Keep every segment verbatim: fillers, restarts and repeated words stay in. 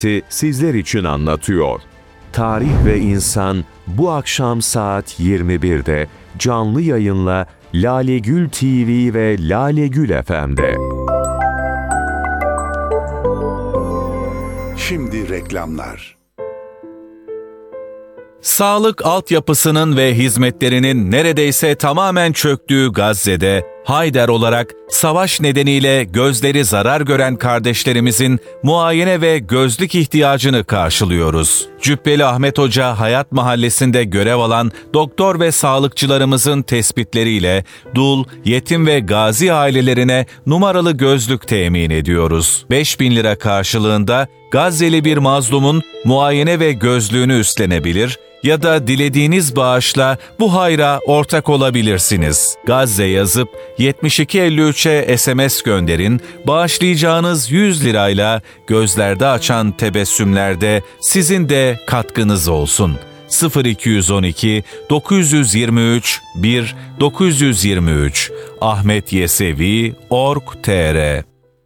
sizler için anlatıyor. Tarih ve İnsan bu akşam saat yirmi birde canlı yayınla Lale Gül T V ve Lale Gül F M'de. Şimdi reklamlar. Sağlık altyapısının ve hizmetlerinin neredeyse tamamen çöktüğü Gazze'de, Hayder olarak savaş nedeniyle gözleri zarar gören kardeşlerimizin muayene ve gözlük ihtiyacını karşılıyoruz. Cübbeli Ahmet Hoca Hayat Mahallesi'nde görev alan doktor ve sağlıkçılarımızın tespitleriyle dul, yetim ve gazi ailelerine numaralı gözlük temin ediyoruz. beş bin lira karşılığında Gazze'li bir mazlumun muayene ve gözlüğünü üstlenebilir ya da dilediğiniz bağışla bu hayra ortak olabilirsiniz. Gazze yazıp yetmiş iki elli üçe S M S gönderin, bağışlayacağınız yüz lirayla gözlerde açan tebessümlerde sizin de katkınız olsun. sıfır iki on iki dokuz yüz yirmi üç bir dokuz yüz yirmi üç ahmetyesevi nokta org nokta tr.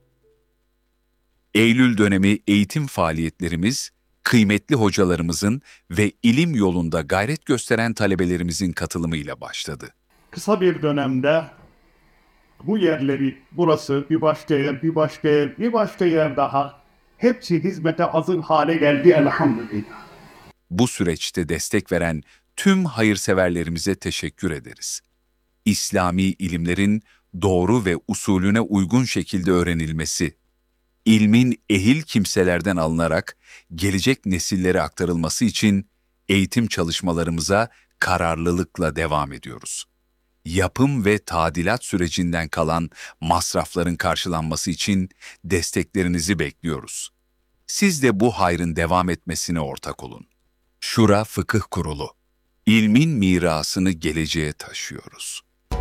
Eylül dönemi eğitim faaliyetlerimiz, kıymetli hocalarımızın ve ilim yolunda gayret gösteren talebelerimizin katılımıyla başladı. Kısa bir dönemde bu yerleri, burası bir başka yer, bir başka yer, bir başka yer daha hepsi hizmete hazır hale geldi elhamdülillah. Bu süreçte destek veren tüm hayırseverlerimize teşekkür ederiz. İslami ilimlerin doğru ve usulüne uygun şekilde öğrenilmesi, ilmin ehil kimselerden alınarak gelecek nesillere aktarılması için eğitim çalışmalarımıza kararlılıkla devam ediyoruz. Yapım ve tadilat sürecinden kalan masrafların karşılanması için desteklerinizi bekliyoruz. Siz de bu hayrın devam etmesine ortak olun. Şura Fıkıh Kurulu. İlmin mirasını geleceğe taşıyoruz.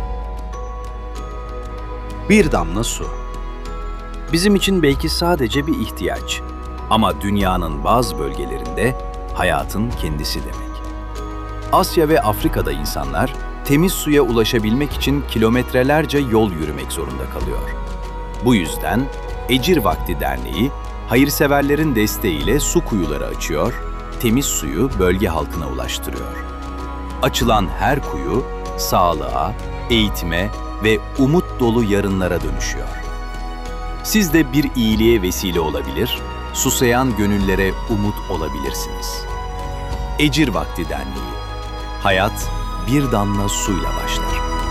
Bir damla su. Bizim için belki sadece bir ihtiyaç. Ama dünyanın bazı bölgelerinde hayatın kendisi demek. Asya ve Afrika'da insanlar temiz suya ulaşabilmek için kilometrelerce yol yürümek zorunda kalıyor. Bu yüzden Ecir Vakti Derneği, hayırseverlerin desteğiyle su kuyuları açıyor, temiz suyu bölge halkına ulaştırıyor. Açılan her kuyu, sağlığa, eğitime ve umut dolu yarınlara dönüşüyor. Siz de bir iyiliğe vesile olabilir, susayan gönüllere umut olabilirsiniz. Ecir Vakti Derneği. Hayat bir damla suyla başlar.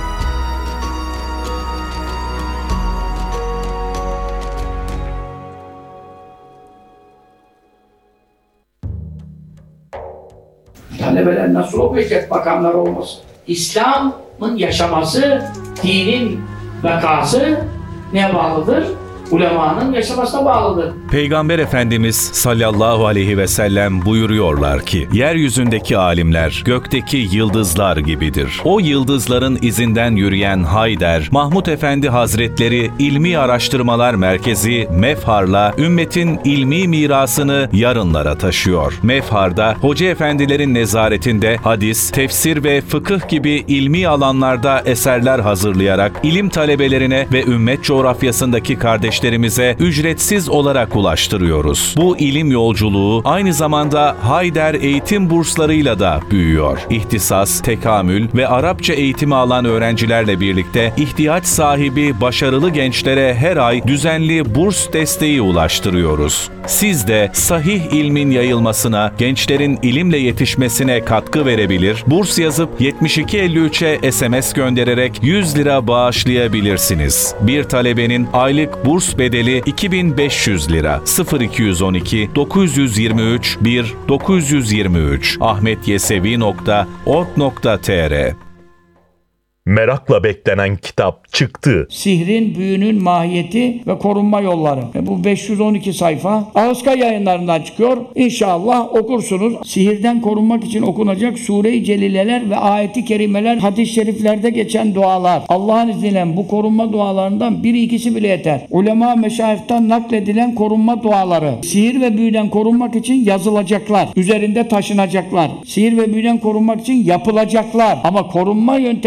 Talebeler nasıl okuyacak bakanlar olmasın? İslam'ın yaşaması, dinin vakası neye bağlıdır? Ulemanın yaşamasına bağlıdır. Peygamber Efendimiz sallallahu aleyhi ve sellem buyuruyorlar ki, yeryüzündeki alimler gökteki yıldızlar gibidir. O yıldızların izinden yürüyen Hayder, Mahmud Efendi Hazretleri İlmi Araştırmalar Merkezi Mefhar'la ümmetin ilmi mirasını yarınlara taşıyor. Mefhar'da hoca efendilerin nezaretinde hadis, tefsir ve fıkıh gibi ilmi alanlarda eserler hazırlayarak ilim talebelerine ve ümmet coğrafyasındaki kardeşlerimize ücretsiz olarak ulaştırıyoruz. Bu ilim yolculuğu aynı zamanda Hayder eğitim burslarıyla da büyüyor. İhtisas, tekamül ve Arapça eğitimi alan öğrencilerle birlikte ihtiyaç sahibi başarılı gençlere her ay düzenli burs desteği ulaştırıyoruz. Siz de sahih ilmin yayılmasına, gençlerin ilimle yetişmesine katkı verebilir, burs yazıp yetmiş iki elli üçe S M S göndererek yüz lira bağışlayabilirsiniz. Bir talebenin aylık burs bedeli iki bin beş yüz lira. sıfır iki on iki dokuz yüz yirmi üç bir dokuz yüz yirmi üç ahmetyesevi nokta org nokta tr. Merakla beklenen kitap çıktı. Sihrin, büyünün mahiyeti ve korunma yolları. E bu beş yüz on iki sayfa Ağızka Yayınlarından çıkıyor. İnşallah okursunuz. Sihirden korunmak için okunacak Sure-i Celileler ve ayeti kerimeler, hadis-i şeriflerde geçen dualar. Allah'ın izniyle bu korunma dualarından biri ikisi bile yeter. Ulema meşayihten nakledilen korunma duaları. Sihir ve büyüden korunmak için yazılacaklar. Üzerinde taşınacaklar. Sihir ve büyüden korunmak için yapılacaklar. Ama korunma yöntemlerine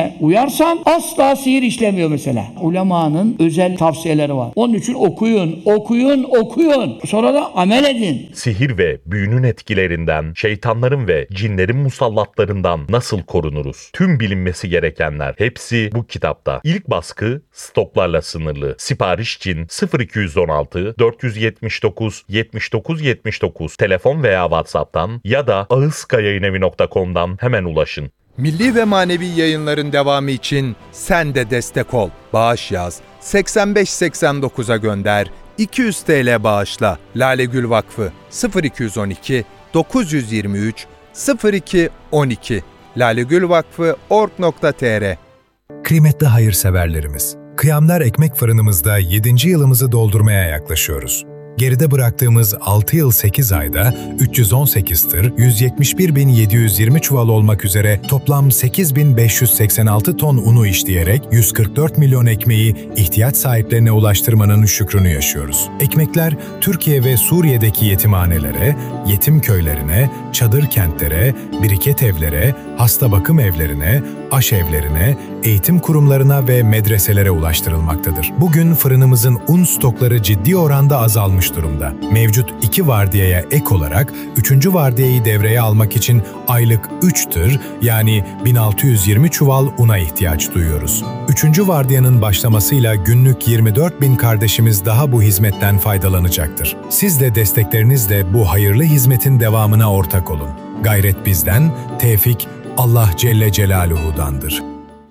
tavsiyesine uyarsan asla sihir işlemiyor mesela. Ulemanın özel tavsiyeleri var. Onun için okuyun, okuyun, okuyun. Sonra da amel edin. Sihir ve büyünün etkilerinden, şeytanların ve cinlerin musallatlarından nasıl korunuruz? Tüm bilinmesi gerekenler hepsi bu kitapta. İlk baskı stoklarla sınırlı. Sipariş için sıfır iki yüz on altı dört yüz yetmiş dokuz yetmiş dokuz yetmiş dokuz telefon veya WhatsApp'tan ya da ağızkayayinevi nokta com'dan hemen ulaşın. Milli ve manevi yayınların devamı için sen de destek ol. Bağış yaz, seksen beş seksen dokuza gönder, iki yüz TL bağışla. Lale Gül Vakfı sıfır iki yüz on iki dokuz yüz yirmi üç sıfır iki on iki lalegülvakfı nokta org nokta tr. Kıymetli hayırseverlerimiz, Kıyamlar Ekmek Fırınımızda yedinci yılımızı doldurmaya yaklaşıyoruz. Geride bıraktığımız altı yıl sekiz ayda üç yüz on sekiz tır, yüz yetmiş bir bin yedi yüz yirmi çuval olmak üzere toplam sekiz bin beş yüz seksen altı ton unu işleyerek yüz kırk dört milyon ekmeği ihtiyaç sahiplerine ulaştırmanın şükrünü yaşıyoruz. Ekmekler Türkiye ve Suriye'deki yetimhanelere, yetim köylerine, çadır kentlere, biriket evlere, hasta bakım evlerine, aşevlerine, eğitim kurumlarına ve medreselere ulaştırılmaktadır. Bugün fırınımızın un stokları ciddi oranda azalmış durumda. Mevcut iki vardiyaya ek olarak üçüncü vardiyayı devreye almak için aylık üç tır yani bin altı yüz yirmi çuval una ihtiyaç duyuyoruz. Üçüncü vardiyanın başlamasıyla günlük yirmi dört bin kardeşimiz daha bu hizmetten faydalanacaktır. Siz de desteklerinizle bu hayırlı hizmetin devamına ortak olun. Gayret bizden, tevfik Allah Celle Celaluhu'dandır.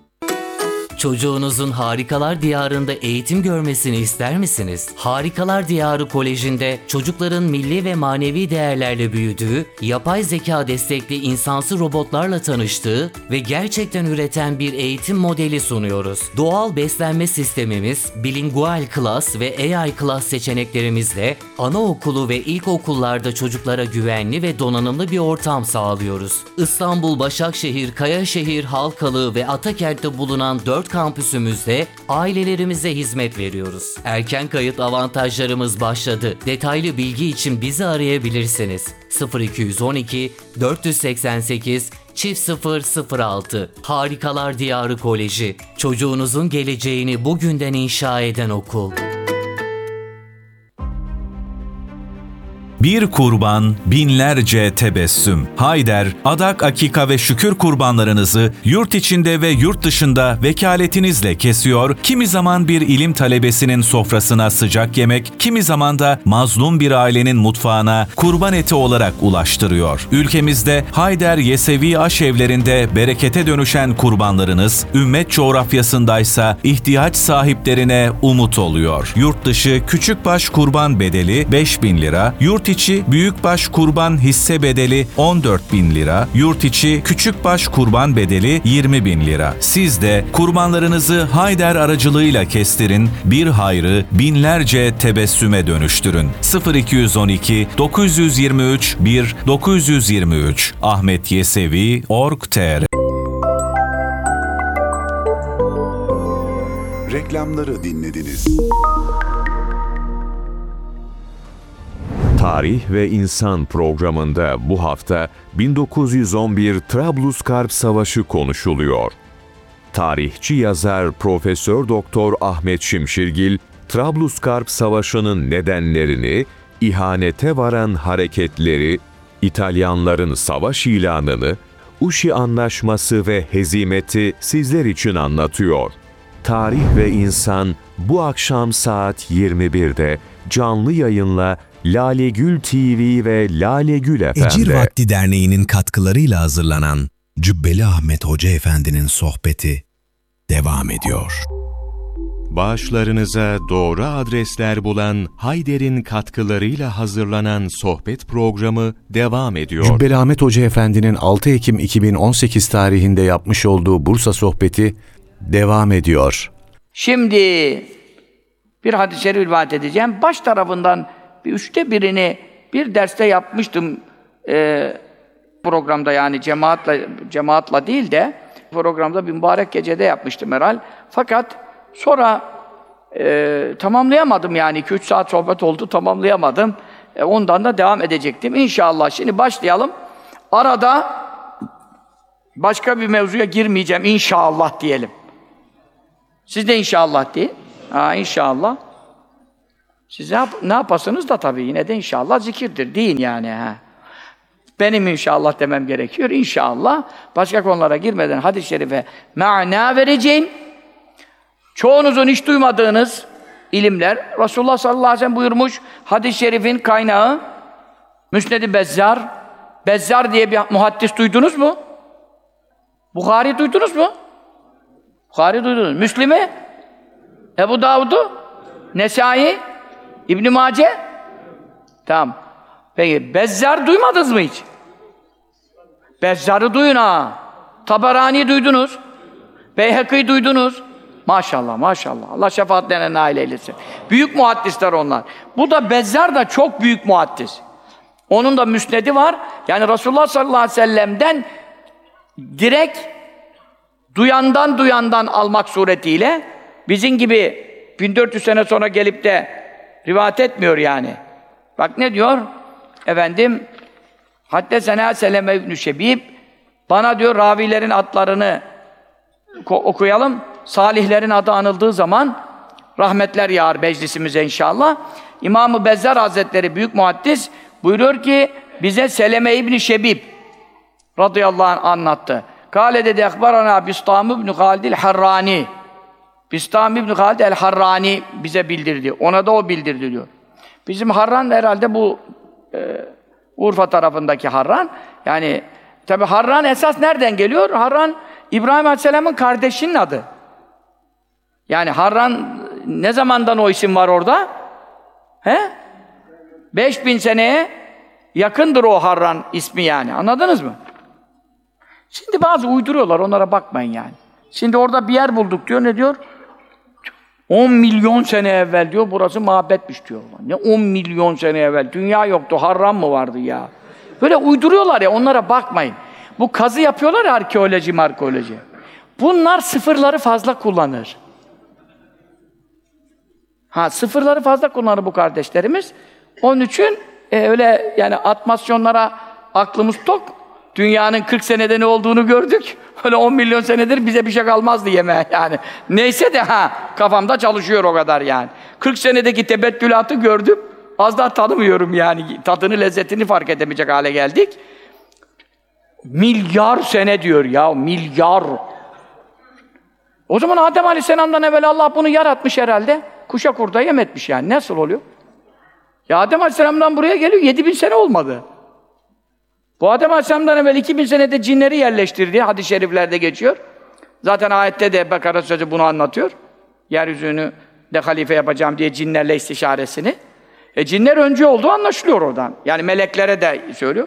Çocuğunuzun Harikalar Diyarı'nda eğitim görmesini ister misiniz? Harikalar Diyarı Koleji'nde çocukların milli ve manevi değerlerle büyüdüğü, yapay zeka destekli insansı robotlarla tanıştığı ve gerçekten üreten bir eğitim modeli sunuyoruz. Doğal beslenme sistemimiz, bilingual class ve A I class seçeneklerimizle anaokulu ve ilkokullarda çocuklara güvenli ve donanımlı bir ortam sağlıyoruz. İstanbul, Başakşehir, Kayaşehir, Halkalı ve Atakent'te bulunan dört kampüsümüzde ailelerimize hizmet veriyoruz. Erken kayıt avantajlarımız başladı. Detaylı bilgi için bizi arayabilirsiniz. sıfır iki yüz on iki dört yüz seksen sekiz çift sıfır sıfır altı Harikalar Diyarı Koleji. Çocuğunuzun geleceğini bugünden inşa eden okul. Bir kurban, binlerce tebessüm. Hayder, adak, akika ve şükür kurbanlarınızı yurt içinde ve yurt dışında vekaletinizle kesiyor, kimi zaman bir ilim talebesinin sofrasına sıcak yemek, kimi zaman da mazlum bir ailenin mutfağına kurban eti olarak ulaştırıyor. Ülkemizde Hayder Yesevi aşevlerinde berekete dönüşen kurbanlarınız, ümmet coğrafyasındaysa ihtiyaç sahiplerine umut oluyor. Yurt dışı küçükbaş kurban bedeli beş bin lira, yurt içi büyükbaş kurban hisse bedeli on dört bin lira, yurt içi küçükbaş kurban bedeli yirmi bin lira. Siz de kurbanlarınızı Hayder aracılığıyla kestirin, bir hayrı binlerce tebessüme dönüştürün. sıfır iki yüz on iki dokuz yüz yirmi üç bir dokuz yüz yirmi üç Ahmet Yesevi nokta org nokta tr. Reklamları dinlediniz. Tarih ve İnsan programında bu hafta bin dokuz yüz on bir Trablusgarp Savaşı konuşuluyor. Tarihçi yazar Profesör Doktor Ahmet Şimşirgil, Trablusgarp Savaşı'nın nedenlerini, ihanete varan hareketleri, İtalyanların savaş ilanını, Uşi Anlaşması ve hezimeti sizler için anlatıyor. Tarih ve İnsan bu akşam saat yirmi birde canlı yayınla Lale Gül T V ve Lale Gül F M'de. Ecir Vakti Derneği'nin katkılarıyla hazırlanan Cübbeli Ahmet Hoca Efendi'nin sohbeti devam ediyor. Bağışlarınıza doğru adresler bulan Hayder'in katkılarıyla hazırlanan sohbet programı devam ediyor. Cübbeli Ahmet Hoca Efendi'nin altı Ekim iki bin on sekiz tarihinde yapmış olduğu Bursa sohbeti devam ediyor. Şimdi bir hadis-i şerif rivayet edeceğim. Baş tarafından bir üçte birini bir derste yapmıştım ee, programda, yani cemaatla cemaatla değil de programda bir mübarek gecede yapmıştım herhal. Fakat sonra e, tamamlayamadım, yani iki üç saat sohbet oldu, tamamlayamadım. E, ondan da devam edecektim. İnşallah şimdi başlayalım. Arada Başka bir mevzuya girmeyeceğim inşallah diyelim. Siz de inşallah deyin. Ha inşallah. Siz ne, yap ne yapasınız da tabii yine de inşallah zikirdir deyin yani. Ha. Benim inşallah demem gerekiyor. İnşallah başka konulara girmeden hadis-i şerife mana vereceğim. Çoğunuzun hiç duymadığınız ilimler. Resulullah sallallahu aleyhi ve sellem buyurmuş, hadis-i şerifin kaynağı Müsned-i Bezzar. Bezzar diye bir muhaddis duydunuz mu? Buhari duydunuz mu? Buhari duydunuz. Müslim'i? Ebu Davud'u? Nesai? İbn-i Mace? Tamam. Peki Bezzar duymadınız mı hiç? Bezzar'ı duyun ha. Taberani duydunuz. Beyhekî duydunuz. Maşallah, maşallah. Allah şefaatlerine nail eylesin. Büyük muhaddisler onlar. Bu da Bezzar da çok büyük muhaddis. Onun da müsnedi var. Yani Resulullah sallallahu aleyhi ve sellem'den direkt duyandan duyandan almak suretiyle bizim gibi bin dört yüz sene sonra gelip de rivayet etmiyor yani. Bak ne diyor? Efendim Haddesena Seleme İbn-i Şebib, bana diyor ravilerin adlarını okuyalım. Salihlerin adı anıldığı zaman rahmetler yağar meclisimize inşallah. İmam-ı Bezzar Hazretleri büyük muhaddis buyuruyor ki bize Seleme İbn-i Şebib radıyallahu anh anlattı. Kâle dedi ekbarana Bistam ibn Halid el-Harrani. Bistam ibn Halid el-Harrani bize bildirdi. Ona da o bildirdi diyor. Bizim Harran herhalde bu e, Urfa tarafındaki Harran. Yani tabi Harran esas nereden geliyor? Harran İbrahim Aleyhisselam'ın kardeşinin adı. Yani Harran ne zamandan o isim var orada? He? beş bin seneye yakındır o Harran ismi yani. Anladınız mı? Şimdi bazı uyduruyorlar, onlara bakmayın yani. Şimdi orada bir yer bulduk diyor, ne diyor? on milyon sene evvel diyor, burası mabetmiş diyor. Ne on milyon sene evvel? Dünya yoktu, Harran mı vardı ya? Böyle uyduruyorlar ya, onlara bakmayın. Bu kazı yapıyorlar ya, arkeoloji markeoloji. Bunlar sıfırları fazla kullanır. Ha, sıfırları fazla kullanır bu kardeşlerimiz. Onun için e, öyle yani atmasyonlara aklımız tok. Dünyanın kırk senede ne olduğunu gördük. Öyle on milyon senedir bize bir şey kalmazdı yemeğe yani. Neyse de ha kafamda çalışıyor o kadar yani. kırk senedeki tebettülatı gördüm. Az daha tanımıyorum yani. Tadını, lezzetini fark edemeyecek hale geldik. Milyar sene diyor ya, milyar. O zaman Adem Aleyhisselam'dan evvel Allah bunu yaratmış herhalde. Kuşa kurda yem etmiş yani. Nasıl oluyor? Ya Adem Aleyhisselam'dan buraya geliyor, yedi bin sene olmadı. Bu Adem Aleyhisselam'dan evvel iki bin senede cinleri yerleştirdi. Hadis-i şeriflerde geçiyor. Zaten ayette de Bekara sözü bunu anlatıyor. Yeryüzünü de halife yapacağım diye cinlerle istişaresini. E cinler önce olduğu anlaşılıyor oradan. Yani meleklere de söylüyor.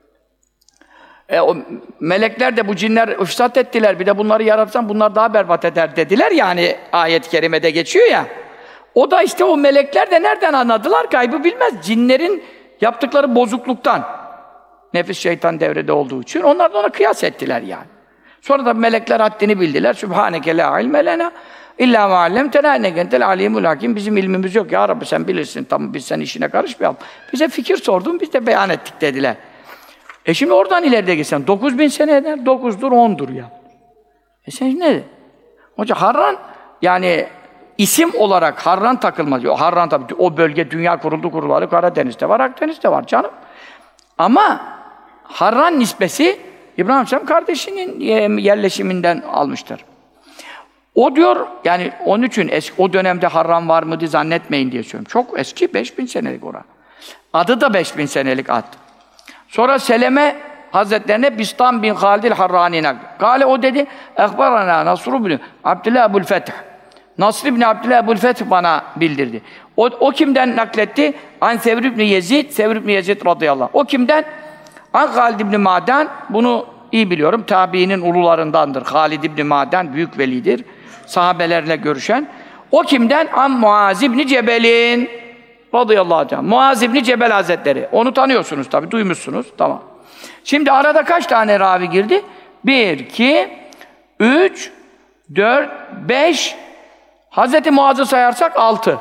E o melekler de bu cinler ifsat ettiler. Bir de bunları yaratsam bunlar daha berbat eder dediler. Yani ayet-i kerimede geçiyor ya. O da işte o melekler de nereden anladılar? Gaybı bilmez. Cinlerin yaptıkları bozukluktan. Nefis şeytan devrede olduğu için onlar da ona kıyas ettiler yani. Sonra da melekler haddini bildiler. Sübhaneke la ilme lena illa ma allamtena inneke entel alimul hakim. Bizim ilmimiz yok ya Rabbi, sen bilirsin. Tamam, biz senin işine karışmayalım. Bize fikir sordun, biz de beyan ettik dediler. E şimdi oradan ileride geçsen dokuz bin sene eder, dokuzdur, ondur ya. E sen ne? Hoca Harran yani isim olarak Harran takılmaz. O Harran tabii o bölge dünya kuruldu kurulalı Karadeniz'de var, Akdeniz'de var canım. Ama Harran nisbesi İbrahim Aleyhisselam kardeşinin yerleşiminden almıştır. O diyor yani onun için eski, o dönemde Harran var mıydı zannetmeyin diye söylüyorum. Çok eski, beş bin senelik orası. Adı da beş bin senelik ad. Sonra Seleme Hazretlerine Bistam bin Halid el-Harrani'ne Kale o dedi, Ekbarana Nasr ibn Abdullah Ebu'l-Feth. Nasr ibn Abdullah Ebu'l-Feth bana bildirdi. O, o kimden nakletti? An Sevr ibn Yezid, Sevr ibn Yezid radıyallahu anh. O kimden? An Halid ibn Maden, bunu iyi biliyorum, tabiinin ulularındandır. Halid ibn Maden büyük velidir. Sahabelerle görüşen. O kimden? An Muaz ibn Cebel'in radıyallahu anh. Muaz ibn Cebel Hazretleri. Onu tanıyorsunuz tabi, duymuşsunuz. Tamam. Şimdi arada kaç tane ravi girdi? Bir, iki, üç, dört, beş. Hazreti Muaz'ı sayarsak altı.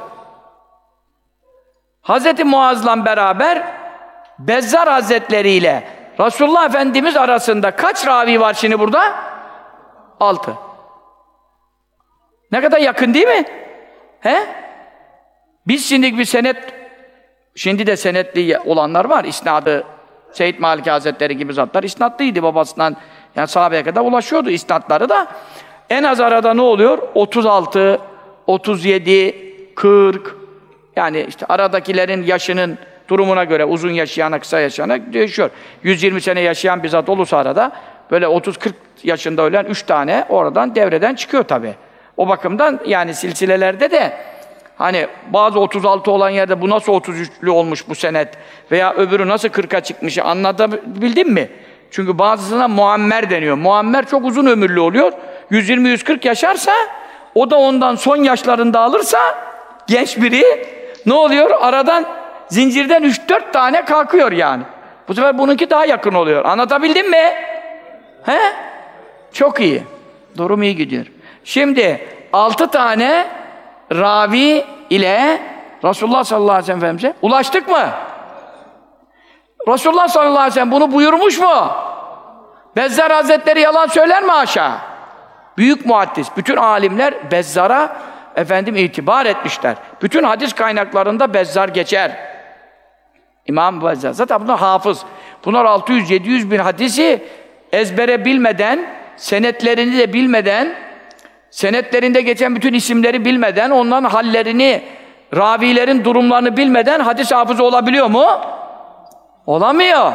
Hazreti Muaz'la beraber Bezzar Hazretleri ile Resulullah Efendimiz arasında kaç ravi var şimdi burada? Altı. Ne kadar yakın değil mi? He? Biz şimdi bir senet, şimdi de senetli olanlar var. İsnadı, Seyyid Maliki Hazretleri gibi zatlar isnatlıydı babasından. Yani sahabeye kadar ulaşıyordu isnatları da. En az arada ne oluyor? otuz altı, otuz yedi, kırk. Yani işte aradakilerin yaşının durumuna göre uzun yaşayana, kısa yaşayana değişiyor. yüz yirmi sene yaşayan bir zat olursa arada böyle otuz kırk yaşında ölen üç tane oradan devreden çıkıyor tabii. O bakımdan yani silsilelerde de hani bazı otuz altı olan yerde bu nasıl otuz üçlü olmuş bu senet veya öbürü nasıl kırka çıkmış anlatabildim mi? Çünkü bazısına muammer deniyor. Muammer çok uzun ömürlü oluyor. yüz yirmi yüz kırk yaşarsa o da ondan son yaşlarında alırsa genç biri ne oluyor? Aradan zincirden üç dört tane kalkıyor yani. Bu sefer bununki daha yakın oluyor. Anlatabildim mi? He? Çok iyi. Durum iyi gidiyor. Şimdi altı tane ravi ile Resulullah sallallahu aleyhi ve sellem Efendimiz'e ulaştık mı? Resulullah sallallahu aleyhi ve sellem bunu buyurmuş mu? Bezzar Hazretleri yalan söyler mi aşağı? Büyük muhaddis. Bütün alimler Bezzar'a efendim itibar etmişler. Bütün hadis kaynaklarında Bezzar geçer. İmam Bezzar. Zaten bunlar hafız. Bunlar altı yüz yedi yüz bin hadisi ezbere bilmeden, senetlerini de bilmeden, senetlerinde geçen bütün isimleri bilmeden, onların hallerini, ravilerin durumlarını bilmeden hadis hafızı olabiliyor mu? Olamıyor.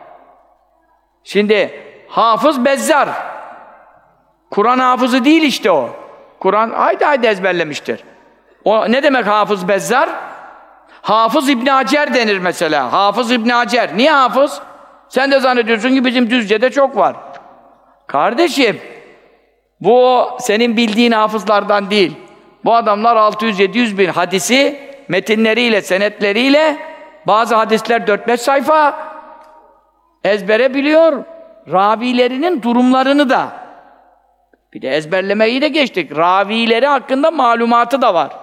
Şimdi hafız Bezzar. Kur'an hafızı değil işte o. Kur'an haydi haydi ezberlemiştir. O ne demek hafız Bezzar? Hafız İbn Hacer denir mesela. Hafız İbn Hacer. Niye hafız? Sen de zannediyorsun ki bizim Düzce'de çok var. Kardeşim, bu senin bildiğin hafızlardan değil. Bu adamlar altı yüz yedi yüz bin hadisi metinleriyle, senetleriyle bazı hadisler dört beş sayfa ezbere biliyor. Ravilerinin durumlarını da. Bir de ezberlemeyi de geçtik. Ravileri hakkında malumatı da var.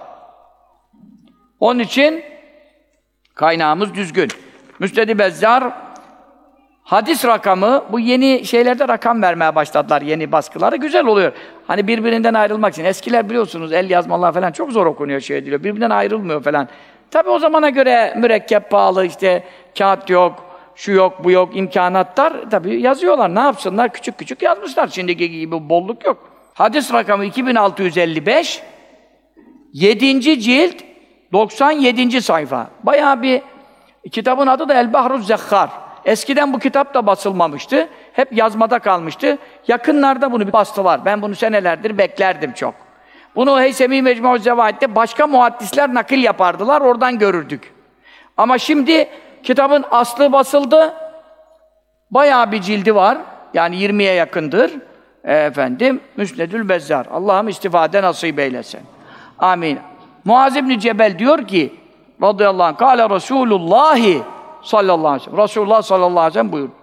Onun için kaynağımız düzgün. Müsned-i Bezzar hadis rakamı, bu yeni şeylerde rakam vermeye başladılar, yeni baskıları güzel oluyor. Hani birbirinden ayrılmak için. Eskiler biliyorsunuz el yazmalar falan çok zor okunuyor, şey ediliyor. Birbirinden ayrılmıyor falan. Tabii o zamana göre mürekkep pahalı, işte kağıt yok, şu yok, bu yok, imkanatlar tabii yazıyorlar. Ne yapsınlar? Küçük küçük yazmışlar. Şimdiki gibi bolluk yok. Hadis rakamı iki bin altı yüz elli beş, yedinci cilt, doksan yedinci sayfa. Bayağı bir kitabın adı da El-Bahruz Zekhar. Eskiden bu kitap da basılmamıştı. Hep yazmada kalmıştı. Yakınlarda bunu bir bastılar. Ben bunu senelerdir beklerdim çok. Bunu Heysemi Mecmu-i Zevaid'de başka muhaddisler nakil yapardılar. Oradan görürdük. Ama şimdi kitabın aslı basıldı. Bayağı bir cildi var. Yani yirmiye yakındır. E, efendim, Müsnedül Bezzar. Allah'ım istifade nasip eylesin. Amin. Muaz İbni Cebel diyor ki radıyallahu anh, kâle Resûlullâhi sallallahu aleyhi ve sellem. Resulullah sallallahu aleyhi ve sellem buyurdu.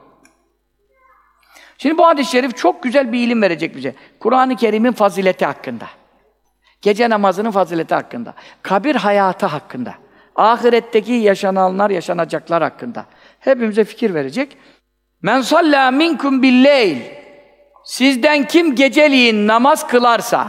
Şimdi bu hadis-i şerif çok güzel bir ilim verecek bize. Kur'an-ı Kerim'in fazileti hakkında. Gece namazının fazileti hakkında. Kabir hayatı hakkında. Ahiretteki yaşananlar, yaşanacaklar hakkında. Hepimize fikir verecek. Men sallâ minkum billeyl. Sizden kim geceliğin namaz kılarsa,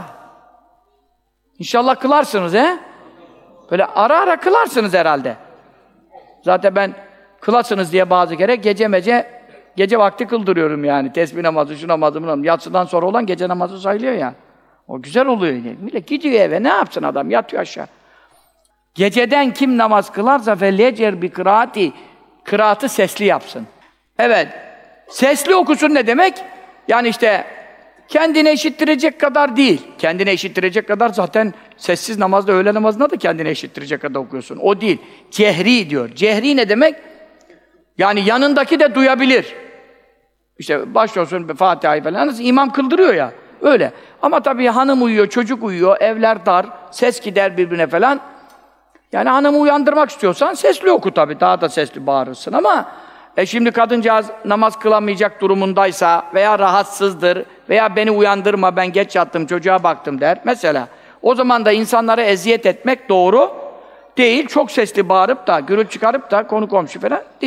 İnşallah kılarsınız he? Böyle ara ara kılarsınız herhalde. Zaten ben kılasınız diye bazı kere gece mece, gece vakti kıldırıyorum yani. Tesbih namazı, şu namazı, bu namazı. Yatsıdan sonra olan gece namazı sayılıyor ya. O güzel oluyor. Millet gidiyor eve, ne yapsın adam? Yatıyor aşağı. Geceden kim namaz kılarsa felyecer bi kıraati, kıraatı sesli yapsın. Evet, sesli okusun ne demek? Yani işte kendine eşittirecek kadar değil. Kendine eşittirecek kadar zaten sessiz namazda, öğle namazında da kendine eşittirecek kadar okuyorsun. O değil. Cehri diyor. Cehri ne demek? Yani yanındaki de duyabilir. İşte başlıyorsun Fatiha'yı falan. Nasıl imam kıldırıyor ya. Öyle. Ama tabii hanım uyuyor, çocuk uyuyor, evler dar, ses gider birbirine falan. Yani hanımı uyandırmak istiyorsan sesli oku tabii. Daha da sesli bağırırsın ama e şimdi kadıncağız namaz kılamayacak durumundaysa veya rahatsızdır veya beni uyandırma, ben geç yattım, çocuğa baktım der. Mesela o zaman da insanlara eziyet etmek doğru değil. Çok sesli bağırıp da, gürültü çıkarıp da konu komşu falan değil.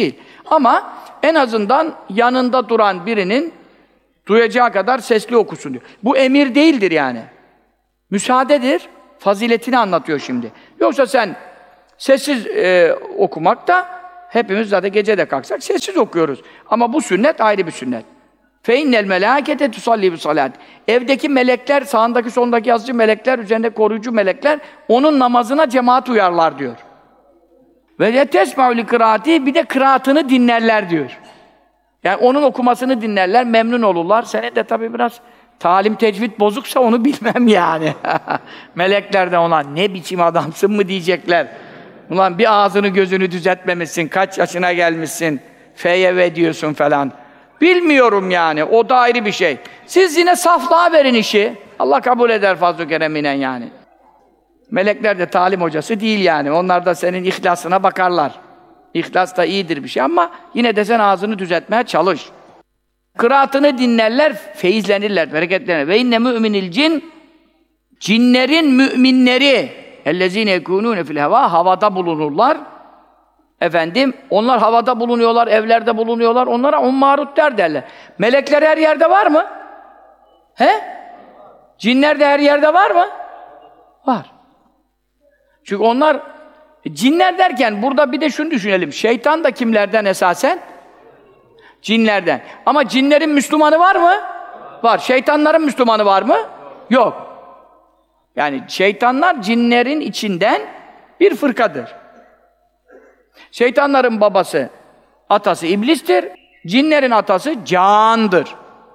Ama en azından yanında duran birinin duyacağı kadar sesli okusun diyor. Bu emir değildir yani. Müsaadedir. Faziletini anlatıyor şimdi. Yoksa sen sessiz e, okumak da hepimiz zaten gece de kalksak sessiz okuyoruz. Ama bu sünnet ayrı bir sünnet. فَاِنَّ الْمَلَاكَةَ تُصَلِّي بِصَلَاتِ Evdeki melekler, sağındaki sondaki yazıcı melekler, üzerinde koruyucu melekler onun namazına cemaat uyarlar diyor. Ve yetesma'u likıraati bir de kıraatını dinlerler diyor. Yani onun okumasını dinlerler, memnun olurlar. Senin de tabii biraz talim tecvid bozuksa onu bilmem yani. Melekler de ona ne biçim adamsın mı diyecekler. Ulan bir ağzını gözünü düzeltmemişsin, kaç yaşına gelmişsin, feyeve diyorsun falan. Bilmiyorum yani, o da ayrı bir şey. Siz yine saflığa verin işi. Allah kabul eder fazl-ı kereminen yani. Melekler de talim hocası değil yani. Onlar da senin ihlasına bakarlar. İhlas da iyidir bir şey ama yine de sen ağzını düzeltmeye çalış. Kıraatını dinlerler, feyizlenirler, bereketlenirler. Ve inne müminil cin, cinlerin müminleri ellezine yekunune fil heva, havada bulunurlar. Efendim, onlar havada bulunuyorlar, evlerde bulunuyorlar. Onlara ummarut der derler. Melekler her yerde var mı? He? Cinler de her yerde var mı? Var. Çünkü onlar, cinler derken burada bir de şunu düşünelim. Şeytan da kimlerden esasen? Cinlerden. Ama cinlerin Müslümanı var mı? Var. Şeytanların Müslümanı var mı? Yok. Yani şeytanlar cinlerin içinden bir fırkadır. Şeytanların babası, atası iblistir. Cinlerin atası candır.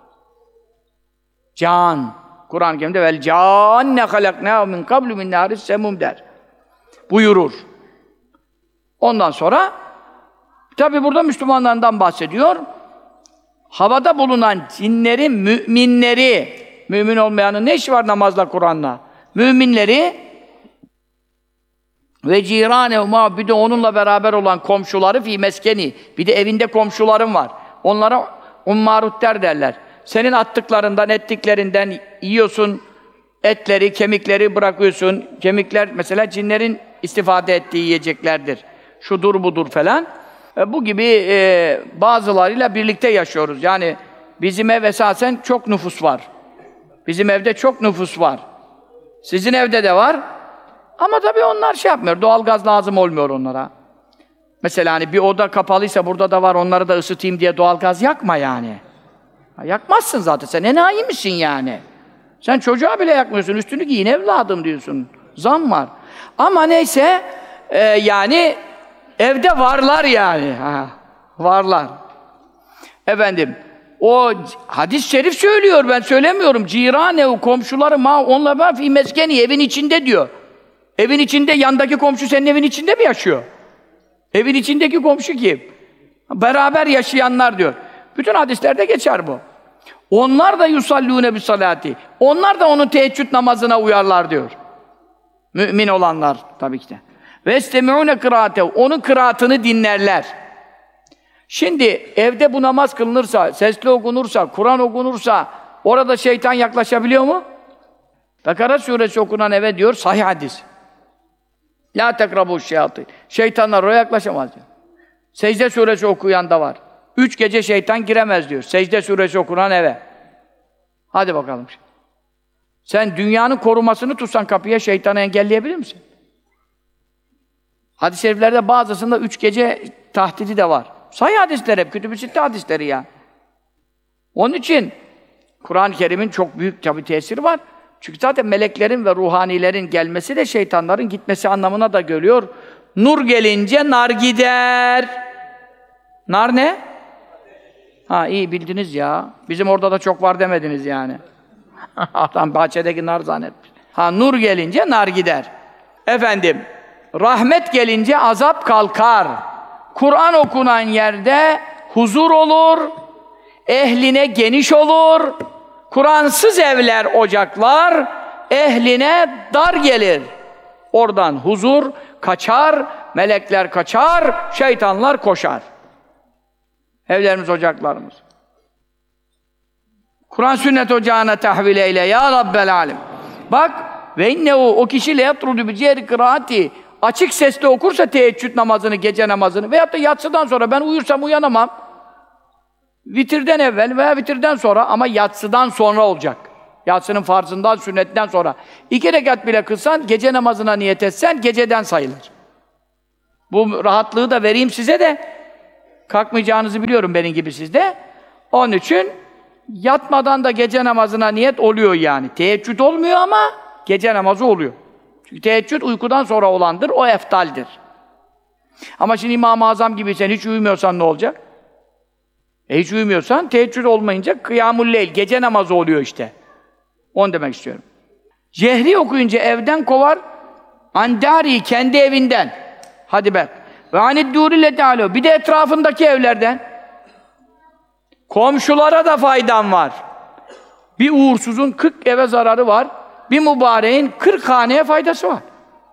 Can. Kur'an-ı Kerim'de vel canne halaknâhu min kablu min nâris semum der. Buyurur. Ondan sonra tabi burada Müslümanlardan bahsediyor. Havada bulunan cinlerin müminleri, mümin olmayanın ne işi var namazla, Kur'an'la? Müminleri ve cirânehu, bir de onunla beraber olan komşuları fî meskeni, bir de evinde komşuların var. Onlara ummarut der derler. Senin attıklarından, ettiklerinden yiyorsun, etleri, kemikleri bırakıyorsun. Kemikler mesela cinlerin istifade ettiği yiyeceklerdir. Şudur budur falan. E, bu gibi e, bazılarıyla birlikte yaşıyoruz. Yani bizim ev esasen çok nüfus var. Bizim evde çok nüfus var. Sizin evde de var. Ama tabii onlar şey yapmıyor. Doğalgaz lazım olmuyor onlara. Mesela hani bir oda kapalıysa burada da var, onları da ısıtayım diye doğalgaz yakma yani. Ha, yakmazsın zaten. Sen enayi misin yani? Sen çocuğa bile yakmıyorsun. Üstünü giyin evladım diyorsun. Zam var. Ama neyse e, yani evde varlar yani. Ha, varlar. Efendim o hadis-i şerif söylüyor, ben söylemiyorum. Ciranehu, komşuları ma onunla ben fi meskeni, evin içinde diyor. Evin içinde, yandaki komşu senin evin içinde mi yaşıyor? Evin içindeki komşu kim? Beraber yaşayanlar diyor. Bütün hadislerde geçer bu. Onlar da yusallûne bis salati. Onlar da onun teheccüd namazına uyarlar diyor. Mümin olanlar tabii ki de. Ve istemi'ûne kıraatehu. Onun kıraatını dinlerler. Şimdi evde bu namaz kılınırsa, sesli okunursa, Kur'an okunursa orada şeytan yaklaşabiliyor mu? Bakara suresi okunan eve diyor, sahih hadis. La tekrabu şeyatîn. Şeytanlar oraya yaklaşamaz diyor. Secde suresi okuyan da var. Üç gece şeytan giremez diyor. Secde suresi okunan eve. Hadi bakalım. Sen dünyanın korumasını tutsan kapıya, şeytanı engelleyebilir misin? Hadis-i şeriflerde bazısında üç gece tahdidi de var. Sahih hadisler hep, Kütüb-i Sitte hadisleri ya. Onun için Kur'an-ı Kerim'in çok büyük tabii tesiri var. Çünkü zaten meleklerin ve ruhanilerin gelmesi de şeytanların gitmesi anlamına da geliyor. Nur gelince nar gider. Nar ne? Ha iyi bildiniz ya. Bizim orada da çok var demediniz yani. Adam bahçedeki nar zannetmiş. Ha nur gelince nar gider. Efendim, rahmet gelince azap kalkar. Kur'an okunan yerde huzur olur, ehline geniş olur. Kur'ansız evler, ocaklar, ehline dar gelir. Oradan huzur kaçar, melekler kaçar, şeytanlar koşar. Evlerimiz, ocaklarımız. Kur'an sünnet ocağına tahvil eyle ya Rabbel alem. Bak, ve innehu, o kişi le yatrudu bi ciğeri kıraati, açık sesle okursa teheccüd namazını, gece namazını veyahut da yatsıdan sonra ben uyursam uyanamam. Vitirden evvel veya vitirden sonra ama yatsıdan sonra olacak. Yatsının farzından, sünnetten sonra. İki rekat bile kılsan, gece namazına niyet etsen geceden sayılır. Bu rahatlığı da vereyim size de kalkmayacağınızı biliyorum benim gibi sizde. Onun için yatmadan da gece namazına niyet oluyor yani. Teheccüd olmuyor ama gece namazı oluyor. Çünkü teheccüd uykudan sonra olandır, o eftaldir. Ama şimdi İmam-ı Azam gibi sen hiç uyumuyorsan ne olacak? E hiç uyumuyorsan teheccüd olmayınca kıyamul leyl, gece namazı oluyor işte. Onu demek istiyorum. Cehri okuyunca evden kovar, andari kendi evinden. Hadi be. Ve aniddûrille teâlû. Bir de etrafındaki evlerden. Komşulara da faydan var. Bir uğursuzun kırk eve zararı var. Bir mübareğin kırk haneye faydası var.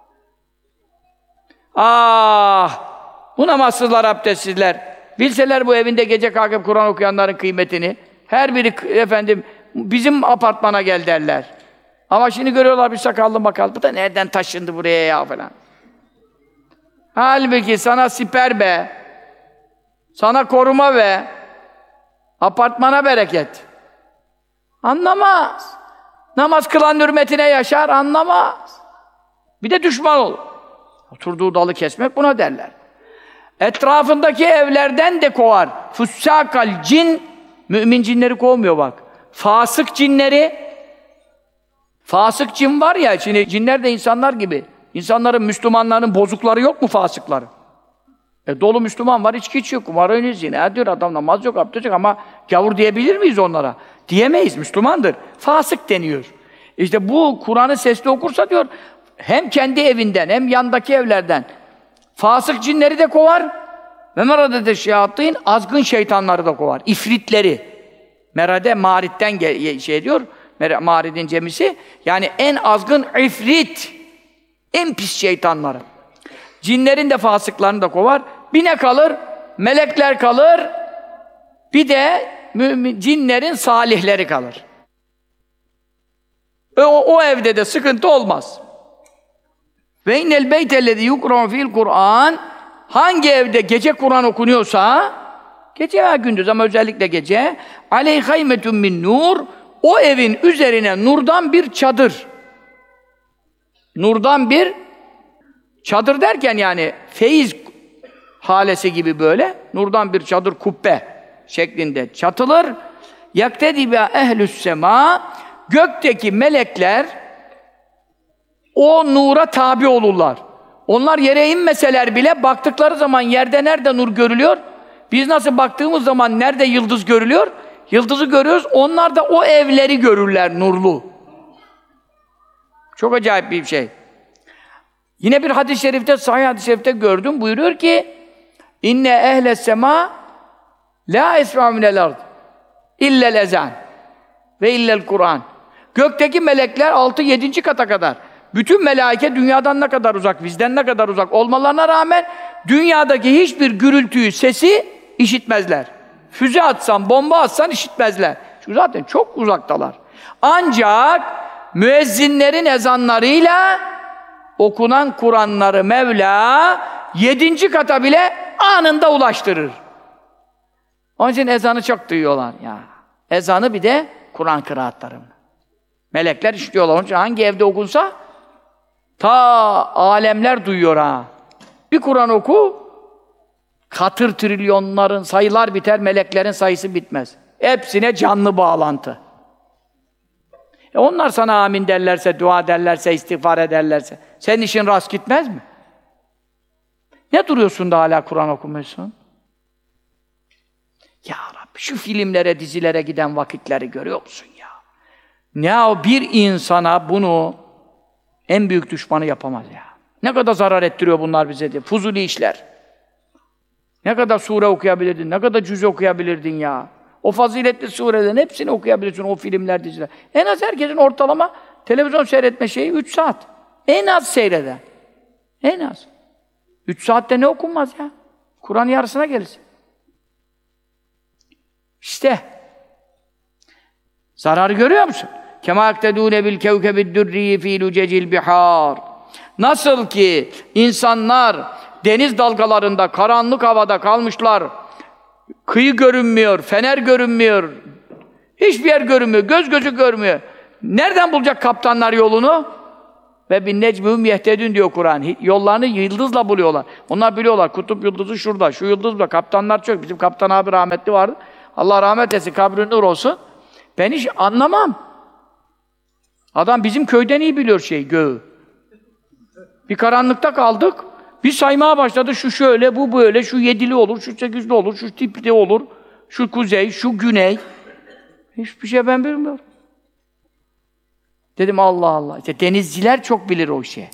Ah! Bu namazsızlar, abdestsizler. Bilseler bu evinde gece kalkıp Kur'an okuyanların kıymetini, her biri efendim bizim apartmana gel derler. Ama şimdi görüyorlar bir sakallı bakalım. Bu da nereden taşındı buraya ya falan. Halbuki sana siper be. Sana koruma be. Apartmana bereket. Anlamaz. Namaz kılan hürmetine yaşar, anlamaz. Bir de düşman olur. Oturduğu dalı kesmek buna derler. Etrafındaki evlerden de kovar. Fussâkal cin, mümin cinleri kovmuyor bak. Fasık cinleri, fasık cin var ya, şimdi cinler de insanlar gibi. İnsanların, Müslümanların bozukları yok mu fasıkları? E dolu Müslüman var, içki içiyor, kumar oynuyor, zina diyor, adam namaz yok, abdest yok ama gavur diyebilir miyiz onlara? Diyemeyiz, Müslümandır. Fasık deniyor. İşte bu Kur'an'ı sesli okursa diyor, hem kendi evinden hem yandaki evlerden fasık cinleri de kovar ve meradete şeyatîn, azgın şeytanları da kovar. İfritleri. Merade, maritten şey diyor, maridin cemisi, yani en azgın ifrit, en pis şeytanları. Cinlerin de fasıklarını da kovar. Bir ne kalır? Melekler kalır. Bir de mümin, cinlerin salihleri kalır. E o, o evde de sıkıntı olmaz. Ve innel beytellezî yukra'u fîl Kur'an, hangi evde gece Kur'an okunuyorsa, gece veya gündüz ama özellikle gece, aleyhaymetun min nur, o evin üzerine nurdan bir çadır. Nurdan bir çadır derken yani feyiz halesi gibi böyle, nurdan bir çadır kubbe şeklinde çatılır. Yaktedi bi ehlü's sema, gökteki melekler o nura tabi olurlar. Onlar yere inmeseler bile baktıkları zaman yerde nerede nur görülüyor? Biz nasıl baktığımız zaman nerede yıldız görülüyor? Yıldızı görüyoruz, onlar da o evleri görürler nurlu. Çok acayip bir şey. Yine bir hadis-i şerifte, sahih hadis-i şerifte gördüm, buyuruyor ki İnne ehles sema la esma minel ard illel ezan ve illel Kur'an. Gökteki melekler altı yedinci kata kadar. Bütün melaike dünyadan ne kadar uzak, bizden ne kadar uzak olmalarına rağmen dünyadaki hiçbir gürültüyü, sesi işitmezler. Füze atsan, bomba atsan işitmezler. Çünkü zaten çok uzaktalar. Ancak müezzinlerin ezanlarıyla okunan Kur'anları Mevla yedinci kata bile anında ulaştırır. Onun için ezanı çok duyuyorlar ya. Ezanı bir de Kur'an kıraatlarını. Melekler işitiyorlar. Onun için hangi evde okunsa ta alemler duyuyor ha. Bir Kur'an oku, katır trilyonların sayılar biter, meleklerin sayısı bitmez. Hepsine canlı bağlantı. E onlar sana amin derlerse, dua derlerse, istiğfar ederlerse, senin işin rast gitmez mi? Ne duruyorsun da hala Kur'an okumuyorsun? Ya Rabbi, şu filmlere, dizilere giden vakitleri görüyor musun ya? Ne o bir insana bunu en büyük düşmanı yapamaz ya. Ne kadar zarar ettiriyor bunlar bize diye. Fuzuli işler. Ne kadar sure okuyabilirdin, ne kadar cüz okuyabilirdin ya. O faziletli surelerin hepsini okuyabilirsin, o filmler, diziler. En az herkesin ortalama televizyon seyretme şeyi üç saat. En az seyreder. En az. Üç saatte ne okunmaz ya? Kur'an yarısına gelirsin. İşte. Zararı görüyor musun? Kema yaktedûne bil kevkebid durri fî lucecil bihâr. Nasıl ki insanlar deniz dalgalarında, karanlık havada kalmışlar, kıyı görünmüyor, fener görünmüyor, hiçbir yer görünmüyor, göz gözü görmüyor. Nereden bulacak kaptanlar yolunu? Ve bin necmihum yehtedün diyor Kur'an. Yollarını yıldızla buluyorlar. Onlar biliyorlar, kutup yıldızı şurada, şu yıldız burada. Kaptanlar çok. Bizim kaptan abi rahmetli vardı. Allah rahmet etsin, kabri nur olsun. Ben hiç anlamam. Adam bizim köyden iyi biliyor şey, göğü. Bir karanlıkta kaldık. Bir saymaya başladı. Şu şöyle, bu böyle, şu yedili olur, şu sekizli olur, şu tipli olur, şu kuzey, şu güney. Hiçbir şey ben bilmiyorum. Dedim Allah Allah. İşte denizciler çok bilir o işi.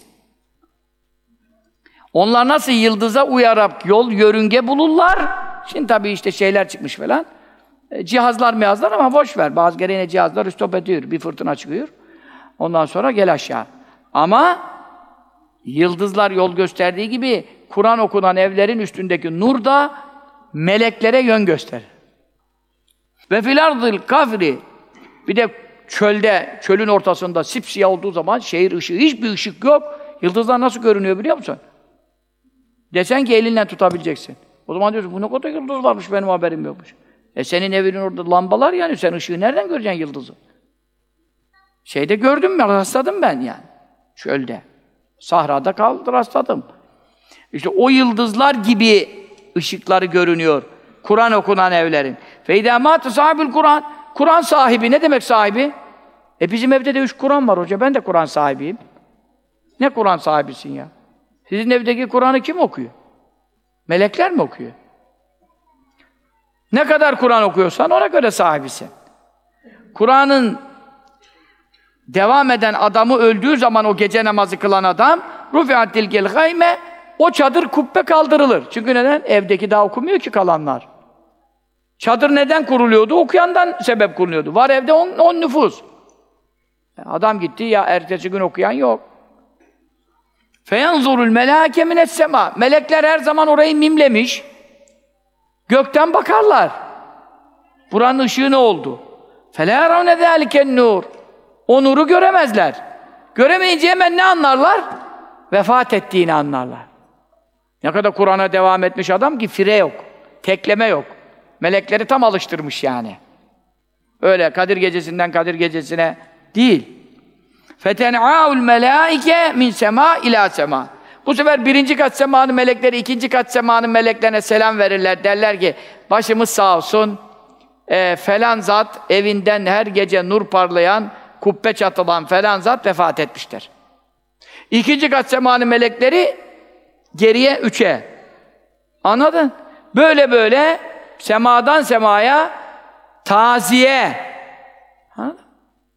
Onlar nasıl yıldıza uyarak yol, yörünge bulurlar. Şimdi tabii işte şeyler çıkmış falan. E, cihazlar mihazlar ama boş ver. Bazı kere yine cihazlar stop ediyor. Bir fırtına çıkıyor. Ondan sonra gel aşağı. Ama yıldızlar yol gösterdiği gibi Kur'an okunan evlerin üstündeki nur da meleklere yön gösterir. Ve fil ardil kafri, bir de çölde, çölün ortasında sipsiyah olduğu zaman şehir ışığı, hiçbir ışık yok. Yıldızlar nasıl görünüyor biliyor musun? Desen ki elinle tutabileceksin. O zaman diyorsun bu ne kadar yıldız varmış, benim haberim yokmuş. E senin evinin orada lambalar yani, sen ışığı nereden göreceksin yıldızı? Şeyde gördüm ben, rastladım ben yani. Çölde. Sahrada kaldı, rastladım. İşte o yıldızlar gibi ışıkları görünüyor. Kur'an okunan evlerin. Feyda mâtı sahibül Kur'an. Kur'an sahibi, ne demek sahibi? E bizim evde de üç Kur'an var hoca, ben de Kur'an sahibiyim. Ne Kur'an sahibisin ya? Sizin evdeki Kur'an'ı kim okuyor? Melekler mi okuyor? Ne kadar Kur'an okuyorsan ona göre sahibisin. Kur'an'ın devam eden adamı öldüğü zaman, o gece namazı kılan adam, rufi'at tilkel gayme, o çadır kubbe kaldırılır. Çünkü neden? Evdeki daha okumuyor ki kalanlar. Çadır neden kuruluyordu? Okuyandan sebep kuruluyordu. Var evde on, on nüfus. Adam gitti ya, ertesi gün okuyan yok. Feyanzurul melâke minessema. Melekler her zaman orayı mimlemiş. Gökten bakarlar. Buranın ışığı ne oldu? فَلَا يَرَوْنَ ذَٰلِكَ النُّورِ. O nuru göremezler. Göremeyince hemen ne anlarlar? Vefat ettiğini anlarlar. Ne kadar Kur'an'a devam etmiş adam ki fire yok, tekleme yok. Melekleri tam alıştırmış yani. Öyle Kadir Gecesi'nden Kadir Gecesi'ne değil. فَتَنْعَاءُ الْمَلَائِكَ مِنْ سَمَا اِلٰى سَمَا. Bu sefer birinci kat semanın melekleri, ikinci kat semanın meleklerine selam verirler. Derler ki, başımız sağ olsun, e, falan zat, evinden her gece nur parlayan, kubbe çatılan falan zat vefat etmiştir. İkinci kat semanın melekleri geriye üçe. Anladın? Böyle böyle semadan semaya taziye. Anladın?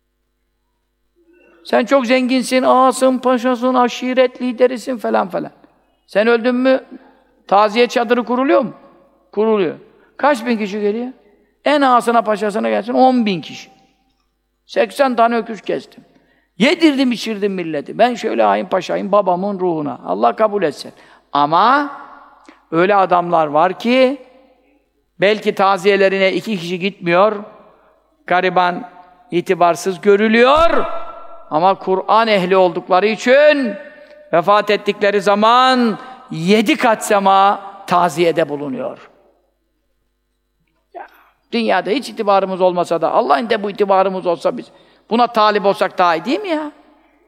Sen çok zenginsin, ağasın, paşasın, aşiret liderisin falan falan. Sen öldün mü taziye çadırı kuruluyor mu? Kuruluyor. Kaç bin kişi geliyor? En ağasına paşasına gelsin on bin kişi. seksen tane öküz kestim. Yedirdim içirdim milleti. Ben şöyle hain paşayım babamın ruhuna. Allah kabul etsin. Ama öyle adamlar var ki belki taziyelerine iki kişi gitmiyor. Gariban, itibarsız görülüyor. Ama Kur'an ehli oldukları için vefat ettikleri zaman yedi kat sema taziyede bulunuyor. Ya, dünyada hiç itibarımız olmasa da Allah'ın da bu itibarımız olsa biz buna talip olsak daha iyi değil mi ya?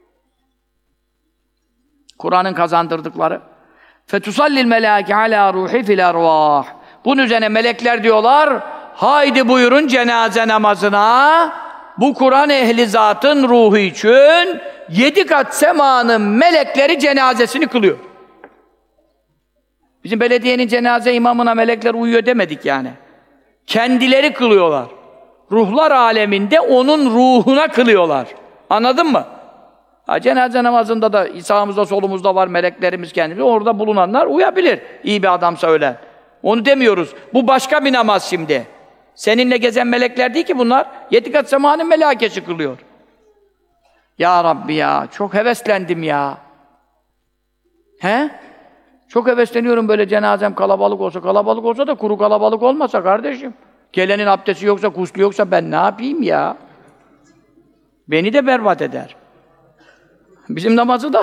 Kur'an'ın kazandırdıkları. Fetusallil melâke alâ ruhi fil ervâh. Bunun üzerine melekler diyorlar, haydi buyurun cenaze namazına. Bu Kur'an ehli zatın ruhu için yedi kat semanın melekleri cenazesini kılıyor. Bizim belediyenin cenaze imamına melekler uyuyor demedik yani. Kendileri kılıyorlar. Ruhlar aleminde onun ruhuna kılıyorlar. Anladın mı? Ha, cenaze namazında da sağımızda solumuzda var meleklerimiz kendimiz. Orada bulunanlar uyabilir. İyi bir adamsa öyle. Onu demiyoruz. Bu başka bir namaz şimdi. Seninle gezen melekler değil ki bunlar. Yedi kat semanın melekesi kılıyor. Ya Rabbi ya, çok heveslendim ya. He? Çok hevesleniyorum böyle cenazem kalabalık olsa. Kalabalık olsa da kuru kalabalık olmasa kardeşim. Gelenin abdesti yoksa, kuşlu yoksa ben ne yapayım ya? Beni de berbat eder. Bizim namazı da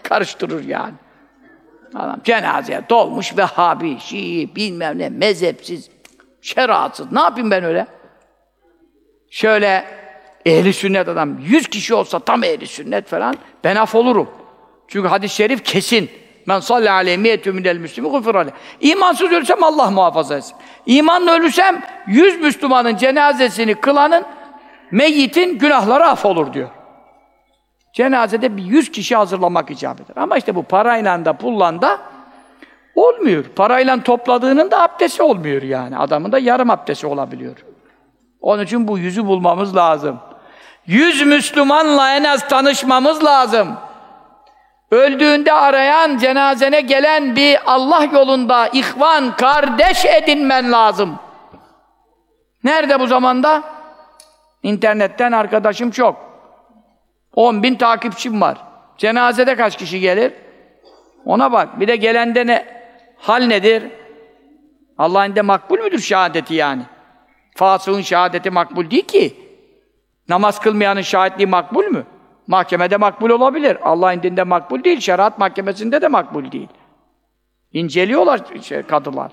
karıştırır yani. Adam cenazeye dolmuş Vehhabi, Şii, bilmem ne, mezhepsiz, şeriatsız. Ne yapayım ben öyle? Şöyle ehli sünnet adam, yüz kişi olsa tam ehli sünnet falan, ben af olurum. Çünkü hadis-i şerif kesin. Men salli aleyhi miyetü minel müslimi gufir aleyh. İmansız ölürsem Allah muhafaza etsin. İmanla ölürsem yüz Müslümanın cenazesini kılanın, meyyitin günahları affolur diyor. Cenazede bir yüz kişi hazırlamak icap eder. Ama işte bu parayla da pulla da olmuyor. Parayla topladığının da abdesti olmuyor yani. Adamın da yarım abdesti olabiliyor. Onun için bu yüzü bulmamız lazım. Yüz Müslümanla en az tanışmamız lazım. Öldüğünde arayan, cenazene gelen bir Allah yolunda ihvan, kardeş edinmen lazım. Nerede bu zamanda? İnternetten arkadaşım çok. On bin takipçim var. Cenazede kaç kişi gelir? Ona bak. Bir de gelende ne? Hal nedir? Allah'ın de makbul müdür şehadeti yani? Fasığın şehadeti makbul değil ki. Namaz kılmayanın şahitliği makbul mü? Mahkemede makbul olabilir. Allah'ın dinde makbul değil. Şeriat mahkemesinde de makbul değil. İnceliyorlar şey, kadılar.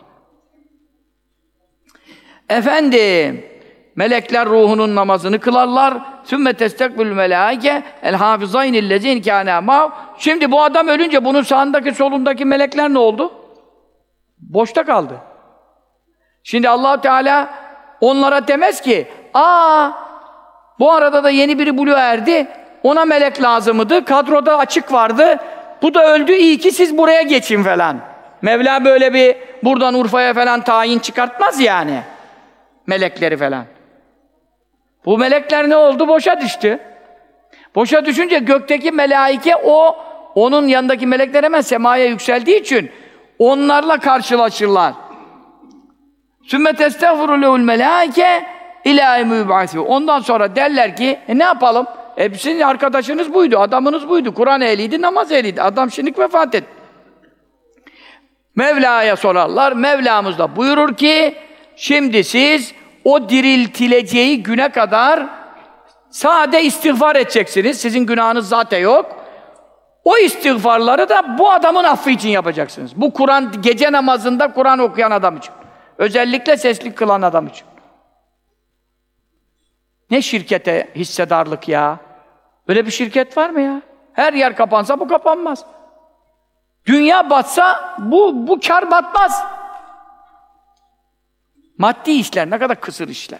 Efendim, melekler ruhunun namazını kılarlar. ثُمَّ تَسْتَقْبِلُ الْمَلَائِكَ الْحَافِظَيْنِ الَّذ۪ينَ كَانَا مَعُ Şimdi bu adam ölünce bunun sağındaki solundaki melekler ne oldu? Boşta kaldı. Şimdi Allah Teala onlara demez ki, aa bu arada da yeni biri buluğa erdi, ona melek lazımdı, kadroda açık vardı, bu da öldü, iyi ki siz buraya geçin falan. Mevla böyle bir buradan Urfa'ya falan tayin çıkartmaz yani. Melekleri falan. Bu melekler ne oldu? Boşa düştü. Boşa düşünce gökteki melaike o, onun yanındaki melekler hemen semaya yükseldiği için onlarla karşılaşırlar. ثُمَّ تَسْتَغْفُرُ لَهُ الْمَلَائِكَ اِلَٰهِ مُبْعَثِهُ Ondan sonra derler ki, e ne yapalım? E sizin arkadaşınız buydu, adamınız buydu, Kur'an ehliydi, namaz ehliydi. Adam şimdi vefat etti. Mevla'ya sorarlar. Mevlamız da buyurur ki, şimdi siz o diriltileceği güne kadar sade istiğfar edeceksiniz. Sizin günahınız zaten yok. O istiğfarları da bu adamın affı için yapacaksınız. Bu Kur'an, gece namazında Kur'an okuyan adam için. Özellikle sesli kılan adam için. Ne şirkete hissedarlık ya? Böyle bir şirket var mı ya? Her yer kapansa bu kapanmaz. Dünya batsa bu, bu kar batmaz. Maddi işler, ne kadar kısır işler.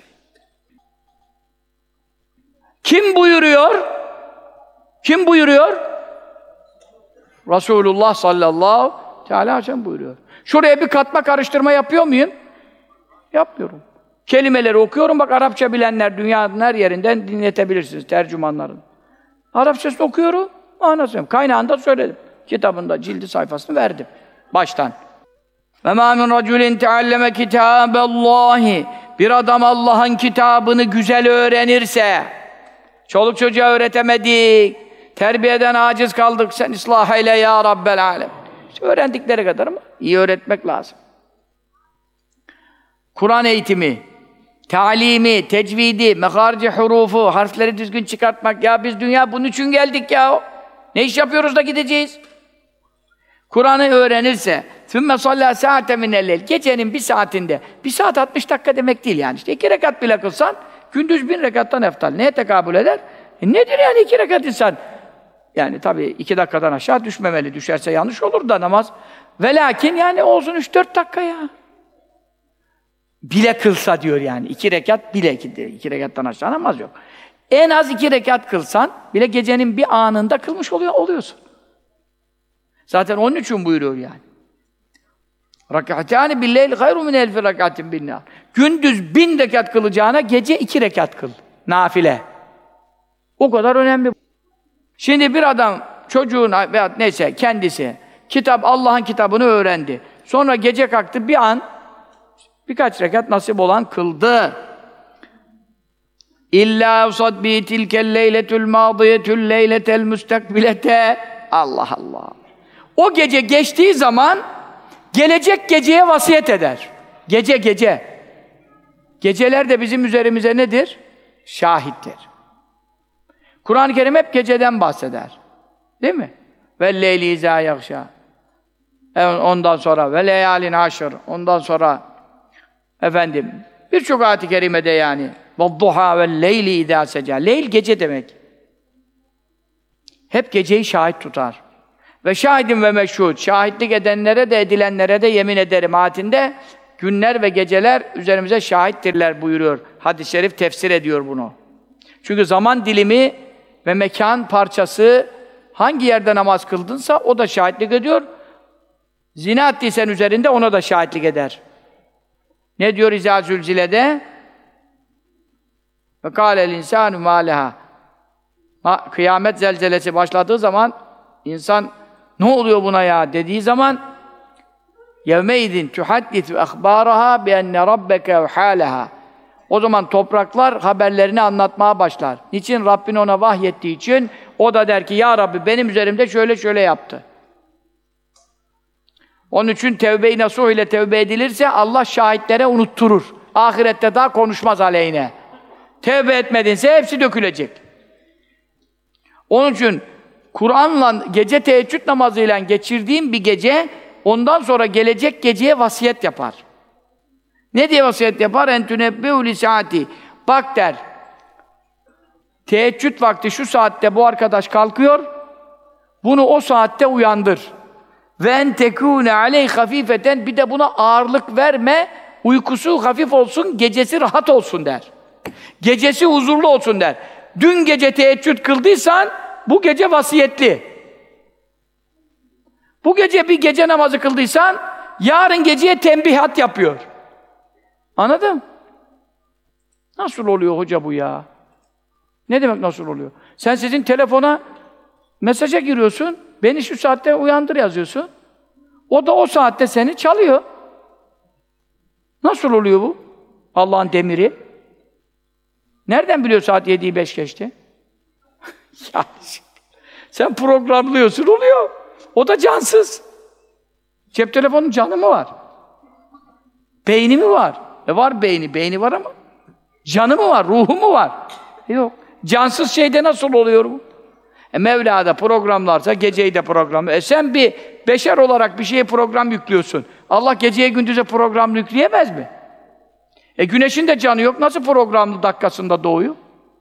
Kim buyuruyor? Kim buyuruyor? Resulullah sallallahu aleyhi ve sellem buyuruyor. Şuraya bir katma karıştırma yapıyor muyum? Yapmıyorum. Kelimeleri okuyorum, bak Arapça bilenler dünyanın her yerinden dinletebilirsiniz, tercümanların. Arapçasını okuyorum, anasını. Kaynağında söyledim. Kitabında cildi sayfasını verdim. Baştan. وَمَا مِنْ رَجُلٍ تَعَلَّمَ كِتَابَ اللّٰهِ Bir adam Allah'ın kitabını güzel öğrenirse, çoluk çocuğa öğretemedik, terbiyeden aciz kaldık, sen ıslah eyle ya Rabbel alem. İşte öğrendikleri kadar mı? İyi öğretmek lazım. Kur'an eğitimi, talimi, tecvidi, meharici hurufu, harfleri düzgün çıkartmak. Ya biz dünya bunun için geldik ya. Ne iş yapıyoruz da gideceğiz? Kur'an'ı öğrenirse, ثُمَّ صَلَّى سَاعَةً مِنَ اللَّيْلِ Gecenin bir saatinde, bir saat altmış dakika demek değil yani. İşte iki rekat bile kılsan, gündüz bin rekattan eftal. Neye tekabül eder? E nedir yani iki rekat insan? Yani tabii iki dakikadan aşağı düşmemeli. Düşerse yanlış olur da namaz. Ve lakin yani olsun üç dört dakika ya. Bile kılsa diyor yani. İki rekat bile iki, iki rekattan aşağı namaz yok. En az iki rekat kılsan bile gecenin bir anında kılmış oluyor, oluyorsun. Zaten onun için buyuruyor yani. Rak'atâni billeyl hayru min elfi rak'atin binnâr. Gündüz bin rekat kılacağına gece iki rekat kıl. Nafile. O kadar önemli. Şimdi bir adam çocuğuna veya neyse kendisi kitap Allah'ın kitabını öğrendi. Sonra gece kalktı bir an birkaç rekat nasip olan kıldı. İllâ sadbi tilkel leyletül mâdiyetül leyletel müstakbilete. Allah Allah. O gece geçtiği zaman gelecek geceye vasiyet eder. Gece gece. Geceler de bizim üzerimize nedir? Şahittir. Kur'an-ı Kerim hep geceden bahseder. Değil mi? Ve leyli izâ yakşâ. Ondan sonra ve leyalin aşır. Ondan sonra efendim birçok ayet-i kerimede yani ve'd-duhâ ve leyli izâ secâ. Leyl gece demek. Hep geceyi şahit tutar. Ve şahidin ve meşhud. Şahitlik edenlere de edilenlere de yemin ederim ayetinde günler ve geceler üzerimize şahittirler buyuruyor. Hadis-i şerif tefsir ediyor bunu. Çünkü zaman dilimi ve mekan parçası hangi yerde namaz kıldınsa o da şahitlik ediyor. Zina ettiysen üzerinde ona da şahitlik eder. Ne diyor İzâ Zülzile'de? Ve kâlel insânu mâ leha. Kıyamet zelzelesi başladığı zaman insan ne oluyor buna ya dediği zaman yevmeydin tuhaddisu ahbâraha bi enne rabbeke evhâleha. O zaman topraklar haberlerini anlatmaya başlar. Niçin? Rabbin ona vahyettiği için o da der ki ya Rabbi benim üzerimde şöyle şöyle yaptı. Onun için tevbe-i nasuh ile tevbe edilirse Allah şahitlere unutturur. Ahirette daha konuşmaz aleyhine. Tevbe etmedinse hepsi dökülecek. Onun için Kur'an'la gece teheccüd namazıyla geçirdiğim bir gece ondan sonra gelecek geceye vasiyet yapar. Ne diye vasiyet yapar? Entünebbehu li saati. Bak der. Teheccüd vakti şu saatte bu arkadaş kalkıyor. Bunu o saatte uyandır. Ve en tekûne aleyh hafifeten, bir de buna ağırlık verme, uykusu hafif olsun, gecesi rahat olsun der. Gecesi huzurlu olsun der. Dün gece teheccüd kıldıysan bu gece vasiyetli. Bu gece bir gece namazı kıldıysan yarın geceye tembihat yapıyor. Anladın mı? Nasıl oluyor hoca bu ya? Ne demek nasıl oluyor? Sen sizin telefona mesaja giriyorsun, beni şu saatte uyandır yazıyorsun. O da o saatte seni çalıyor. Nasıl oluyor bu? Allah'ın demiri. Nereden biliyor saat yediyi beş geçti? Ya, sen programlıyorsun, oluyor. O da cansız. Cep telefonunun canı mı var? Beyni mi var? E var beyni, beyni var ama canı mı var, ruhu mu var? Yok. Cansız şeyde nasıl oluyor bu? E Mevla da programlarsa geceyi de programlıyor. E sen bir beşer olarak bir şeye program yüklüyorsun. Allah geceye gündüze program yükleyemez mi? E güneşin de canı yok. Nasıl programlı dakikasında doğuyor?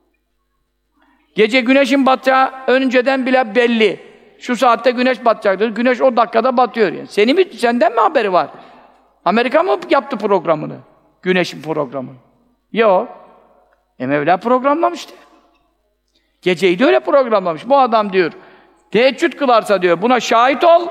Gece güneşin batacağı önceden bile belli. Şu saatte güneş batacaktır. Güneş o dakikada batıyor yani. Senin mi, senden mi haberi var? Amerika mı yaptı programını? Güneşin programını. Yok. E Mevla programlamıştı. Geceyi de öyle programlamış. Bu adam diyor, teheccüd kılarsa diyor, buna şahit ol.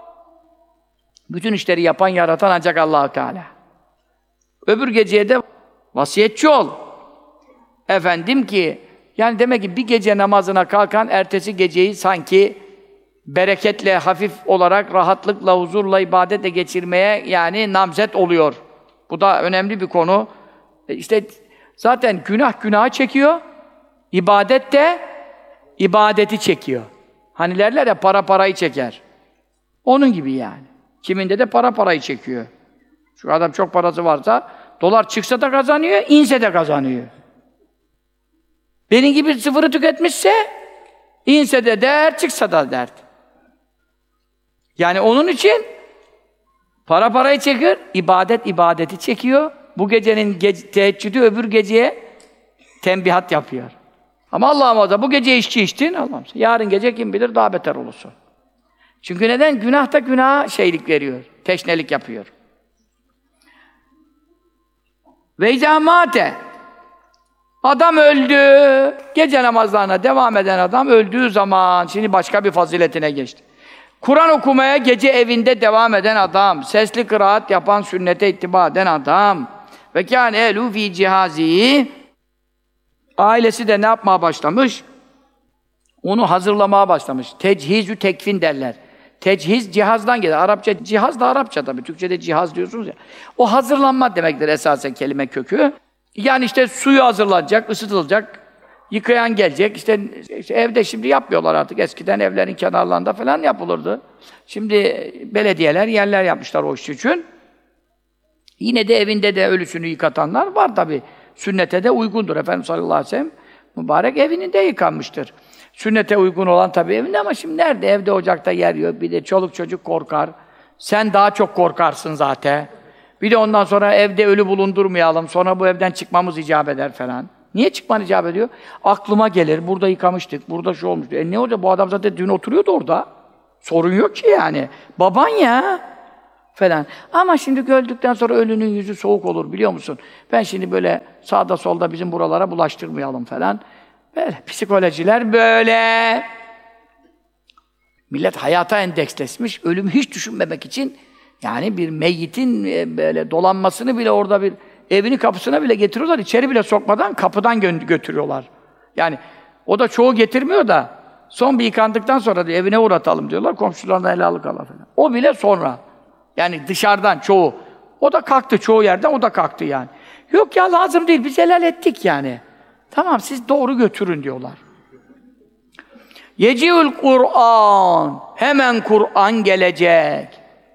Bütün işleri yapan, yaratan ancak Allah-u Teala. Öbür geceye de vasiyetçi ol. Efendim ki, yani demek ki bir gece namazına kalkan, ertesi geceyi sanki bereketle, hafif olarak, rahatlıkla, huzurla, ibadetle geçirmeye yani namzet oluyor. Bu da önemli bir konu. E işte zaten günah günahı çekiyor, ibadet de ibadeti çekiyor. Hani derler ya, para parayı çeker. Onun gibi yani. Kiminde de para parayı çekiyor. Şu adam çok parası varsa, dolar çıksa da kazanıyor, inse de kazanıyor. Benim gibi sıfırı tüketmişse, inse de dert, çıksa da dert. Yani onun için para parayı çekiyor, ibadet ibadeti çekiyor. Bu gecenin ge- teheccüdü öbür geceye tembihat yapıyor. Ama Allah'ım o da bu gece içki içtin, Allah'ım yarın gece kim bilir daha beter olursun. Çünkü neden? Günah da günaha şeylik veriyor, teşnelik yapıyor. Ve izâ mâte, adam öldü, gece namazlarına devam eden adam öldüğü zaman, şimdi başka bir faziletine geçti. Kur'an okumaya gece evinde devam eden adam, sesli kıraat yapan, sünnete ittiba eden adam ve kâne ehlû fî cihâzî, ailesi de ne yapmaya başlamış? Onu hazırlamaya başlamış. Tecihizü tekfin derler. Tecihiz cihazdan gelir. Arapça, cihaz da Arapça tabii. Türkçe'de cihaz diyorsunuz ya. O hazırlanma demektir esasen kelime kökü. Yani işte suyu hazırlanacak, ısıtılacak, yıkayan gelecek. İşte, işte evde şimdi yapmıyorlar artık. Eskiden evlerin kenarlarında falan yapılırdı. Şimdi belediyeler yerler yapmışlar o iş için. Yine de evinde de ölüsünü yıkatanlar var tabii. Sünnete de uygundur. Efendimiz sallallahu aleyhi ve sellem mübarek evinin de yıkanmıştır. Sünnete uygun olan tabii evinde ama şimdi nerede? Evde ocakta yer yok. Bir de çoluk çocuk korkar. Sen daha çok korkarsın zaten. Bir de ondan sonra evde ölü bulundurmayalım. Sonra bu evden çıkmamız icap eder falan. Niye çıkman icap ediyor? Aklıma gelir. Burada yıkamıştık. Burada şu olmuştu. E ne olacak? Bu adam zaten dün oturuyordu orada. Sorun yok ki yani. Baban ya. Falan. Ama şimdi öldükten sonra ölünün yüzü soğuk olur biliyor musun? Ben şimdi böyle sağda solda bizim buralara bulaştırmayalım falan. Böyle psikolojiler böyle. Millet hayata endeksleşmiş. Ölümü hiç düşünmemek için yani bir meyyitin böyle dolanmasını bile orada bir evini kapısına bile getiriyorlar. İçeri bile sokmadan kapıdan gö- götürüyorlar. Yani o da çoğu getirmiyor da son bir yıkandıktan sonra diyor, evine uğratalım diyorlar. Komşularına helalık ala falan. O bile sonra. Yani dışarıdan çoğu. O da kalktı çoğu yerden, o da kalktı yani. Yok ya lazım değil, biz helal ettik yani. Tamam siz doğru götürün diyorlar. Yeci'ül Kur'an. Hemen Kur'an gelecek.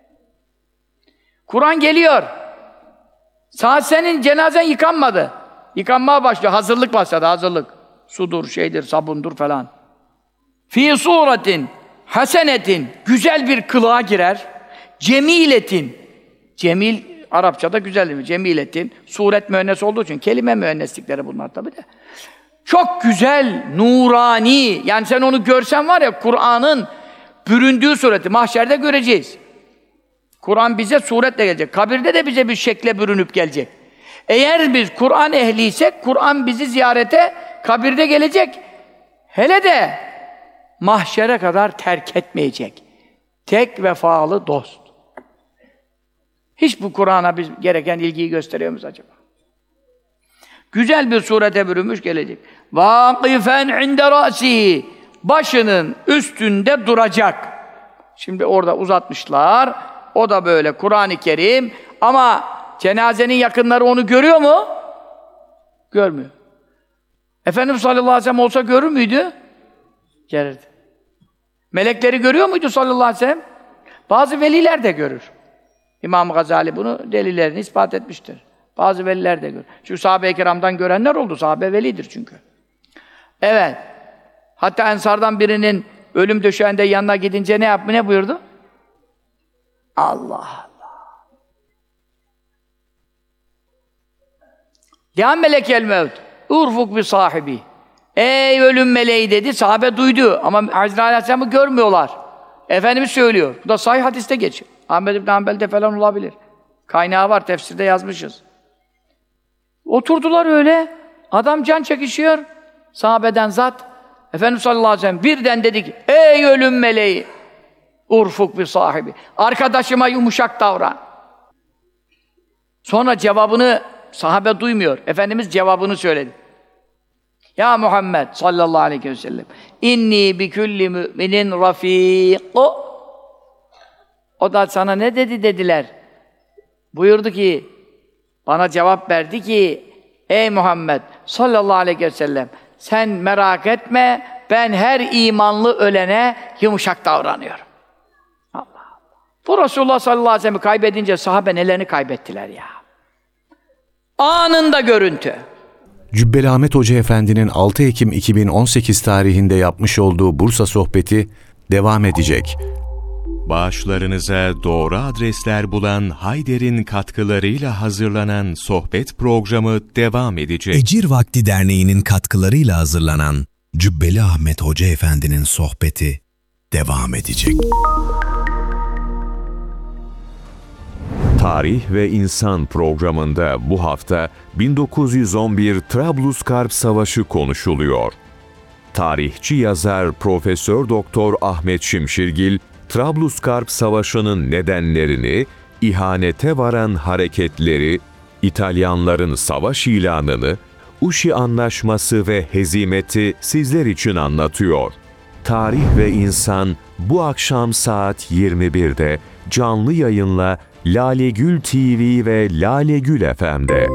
Kur'an geliyor. Saat senin cenazen yıkanmadı. Yıkanmaya başlıyor. Hazırlık başladı, hazırlık. Sudur, şeydir, sabundur falan. Fî suretin hasenetin. Güzel bir kılığa girer. Cemiletin. Cemil, Arapçada güzel değil mi? Cemiletin. Suret müennes olduğu için kelime müenneslikleri bunlar tabii de. Çok güzel, nurani. Yani sen onu görsen var ya, Kur'an'ın büründüğü sureti mahşerde göreceğiz. Kur'an bize suretle gelecek. Kabirde de bize bir şekle bürünüp gelecek. Eğer biz Kur'an ehliysek, Kur'an bizi ziyarete kabirde gelecek. Hele de mahşere kadar terk etmeyecek. Tek vefalı dost. Hiç bu Kur'an'a biz gereken ilgiyi gösteriyor muyuz acaba? Güzel bir surete bürünmüş gelecek. Vâkifen inde râsihi. Başının üstünde duracak. Şimdi orada uzatmışlar. O da böyle Kur'an-ı Kerim. Ama cenazenin yakınları onu görüyor mu? Görmüyor. Efendimiz sallallahu aleyhi ve sellem olsa görür müydü? Gelirdi. Melekleri görüyor muydu sallallahu aleyhi ve sellem? Bazı veliler de görür. İmam Gazali bunu delillerini ispat etmiştir. Bazı veliler de görür. Çünkü sahabe-i kiramdan görenler oldu. Sahabe velidir çünkü. Evet. Hatta ensardan birinin ölüm döşeğinde yanına gidince ne yaptı? Ne buyurdu? Allah Allah. Ya melekel mevt. Urfuk bir sahibi. Ey ölüm meleği dedi. Sahabe duydu. Ama Hazreti Aleyhisselam'ı görmüyorlar. Efendimiz söylüyor. Bu da sahih hadiste geçiyor. Ahmed İbn Hanbel'de falan olabilir. Kaynağı var. Tefsirde yazmışız. Oturdular öyle. Adam can çekişiyor. Sahabeden zat. Efendimiz sallallahu aleyhi ve sellem birden dedi ki ey ölüm meleği. Urfuk bir sahibi. Arkadaşıma yumuşak davran. Sonra cevabını sahabe duymuyor. Efendimiz cevabını söyledi. Ya Muhammed sallallahu aleyhi ve sellem inni bi kulli müminin rafiqu. O da sana ne dedi dediler. Buyurdu ki bana cevap verdi ki ey Muhammed sallallahu aleyhi ve sellem sen merak etme ben her imanlı ölene yumuşak davranıyorum. Allah Allah. Bu Resulullah sallallahu aleyhi ve sellem'i kaybedince sahabe nelerini kaybettiler ya. Anında görüntü. Cübbeli Ahmet Hoca Efendi'nin altı Ekim iki bin on sekiz tarihinde yapmış olduğu Bursa sohbeti devam edecek. Bağışlarınıza doğru adresler bulan Hayder'in katkılarıyla hazırlanan sohbet programı devam edecek. Ecir Vakti Derneği'nin katkılarıyla hazırlanan Cübbeli Ahmet Hoca Efendi'nin sohbeti devam edecek. Tarih ve İnsan programında bu hafta bin dokuz yüz on bir Trablusgarp Savaşı konuşuluyor. Tarihçi yazar Profesör Doktor Ahmet Şimşirgil, Trablusgarp Savaşı'nın nedenlerini, ihanete varan hareketleri, İtalyanların savaş ilanını, Uşi Anlaşması ve hezimeti sizler için anlatıyor. Tarih ve İnsan bu akşam saat yirmi birde canlı yayınla Lale Gül T V ve Lale Gül F M'de.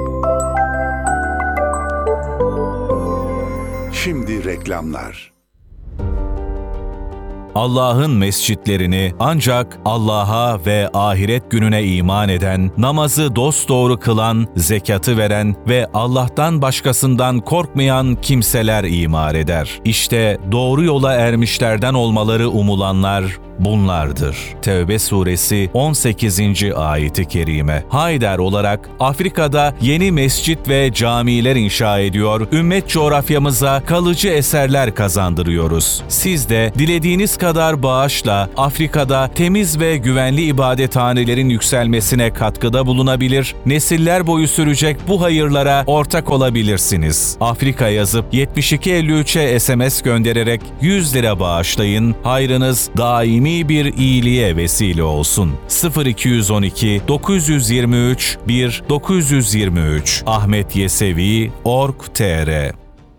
Şimdi reklamlar. Allah'ın mescitlerini ancak Allah'a ve ahiret gününe iman eden, namazı dosdoğru kılan, zekatı veren ve Allah'tan başkasından korkmayan kimseler imar eder. İşte doğru yola ermişlerden olmaları umulanlar bunlardır. Tevbe suresi on sekizinci ayeti kerime. Haydar olarak Afrika'da yeni mescit ve camiler inşa ediyor, ümmet coğrafyamıza kalıcı eserler kazandırıyoruz. Siz de dilediğiniz kadar bağışla Afrika'da temiz ve güvenli ibadethanelerin yükselmesine katkıda bulunabilir, nesiller boyu sürecek bu hayırlara ortak olabilirsiniz. Afrika yazıp yetmiş iki elli üçe S M S göndererek yüz lira bağışlayın, hayrınız daimi bir iyiliğe vesile olsun. sıfır iki yüz on iki dokuz yüz yirmi üç bir dokuz yüz yirmi üç Ahmet Yesevi nokta org nokta tr.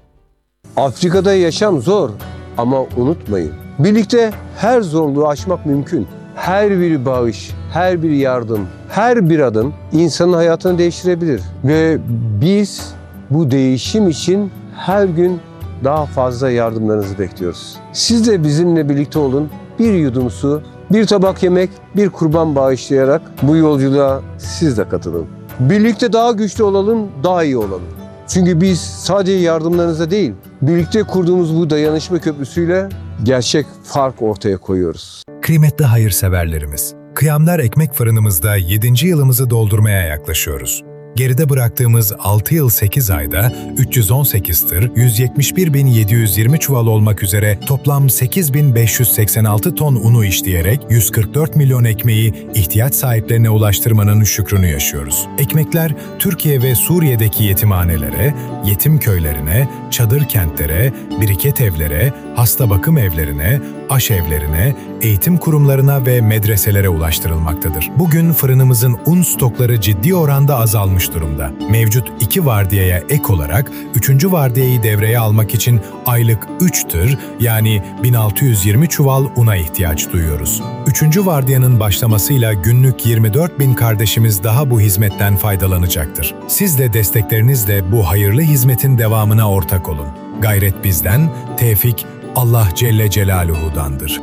Afrika'da yaşam zor ama unutmayın, birlikte her zorluğu aşmak mümkün. Her bir bağış, her bir yardım, her bir adım insanın hayatını değiştirebilir. Ve biz bu değişim için her gün daha fazla yardımlarınızı bekliyoruz. Siz de bizimle birlikte olun. Bir yudum su, bir tabak yemek, bir kurban bağışlayarak bu yolculuğa siz de katılın. Birlikte daha güçlü olalım, daha iyi olalım. Çünkü biz sadece yardımlarınıza değil, birlikte kurduğumuz bu dayanışma köprüsüyle gerçek fark ortaya koyuyoruz. Kıymetli hayırseverlerimiz, Kıyamlar Ekmek Fırınımızda yedinci yılımızı doldurmaya yaklaşıyoruz. Geride bıraktığımız altı yıl sekiz ayda üç yüz on sekiz tır, yüz yetmiş bir bin yedi yüz yirmi çuval olmak üzere toplam sekiz bin beş yüz seksen altı ton unu işleyerek yüz kırk dört milyon ekmeği ihtiyaç sahiplerine ulaştırmanın şükrünü yaşıyoruz. Ekmekler Türkiye ve Suriye'deki yetimhanelere, yetim köylerine, çadır kentlere, biriket evlere, hasta bakım evlerine, aşevlerine, eğitim kurumlarına ve medreselere ulaştırılmaktadır. Bugün fırınımızın un stokları ciddi oranda azalmış durumda. Mevcut iki vardiyaya ek olarak üçüncü vardiyayı devreye almak için aylık üç tır yani bin altı yüz yirmi çuval una ihtiyaç duyuyoruz. üçüncü vardiyanın başlamasıyla günlük yirmi dört bin kardeşimiz daha bu hizmetten faydalanacaktır. Siz de desteklerinizle bu hayırlı hizmetin devamına ortak olun. Gayret bizden, tevfik Allah Celle Celaluhu'dandır.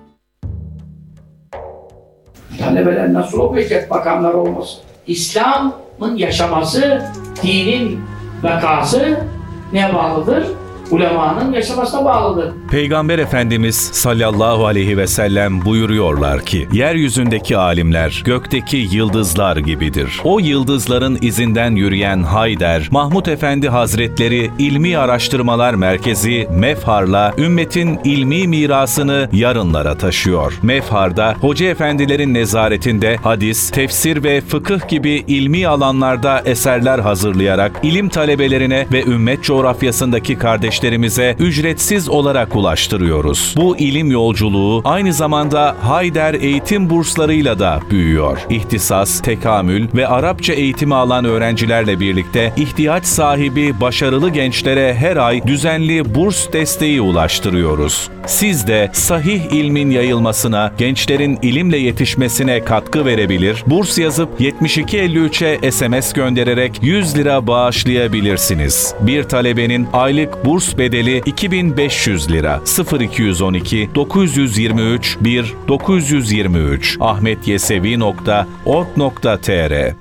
Talebeler nasıl okuyacak bakanlar olmasın? İslam'ın yaşaması, dinin vakası neye bağlıdır? Ulemanın yaşamasına bağlıdır. Peygamber Efendimiz sallallahu aleyhi ve sellem buyuruyorlar ki, yeryüzündeki alimler gökteki yıldızlar gibidir. O yıldızların izinden yürüyen Haydar, Mahmud Efendi Hazretleri İlmi Araştırmalar Merkezi Mefhar'la ümmetin ilmi mirasını yarınlara taşıyor. Mefhar'da hoca efendilerin nezaretinde hadis, tefsir ve fıkıh gibi ilmi alanlarda eserler hazırlayarak ilim talebelerine ve ümmet coğrafyasındaki kardeşlerimize ücretsiz olarak ulaştırıyoruz. Bu ilim yolculuğu aynı zamanda Haydar eğitim burslarıyla da büyüyor. İhtisas, tekamül ve Arapça eğitimi alan öğrencilerle birlikte ihtiyaç sahibi başarılı gençlere her ay düzenli burs desteği ulaştırıyoruz. Siz de sahih ilmin yayılmasına, gençlerin ilimle yetişmesine katkı verebilir, burs yazıp yetmiş iki elli üçe S M S göndererek yüz lira bağışlayabilirsiniz. Bir talebenin aylık burs bedeli iki bin beş yüz lira. sıfır iki yüz on iki dokuz yüz yirmi üç bir dokuz yüz yirmi üç ahmet yesevi nokta org nokta tr.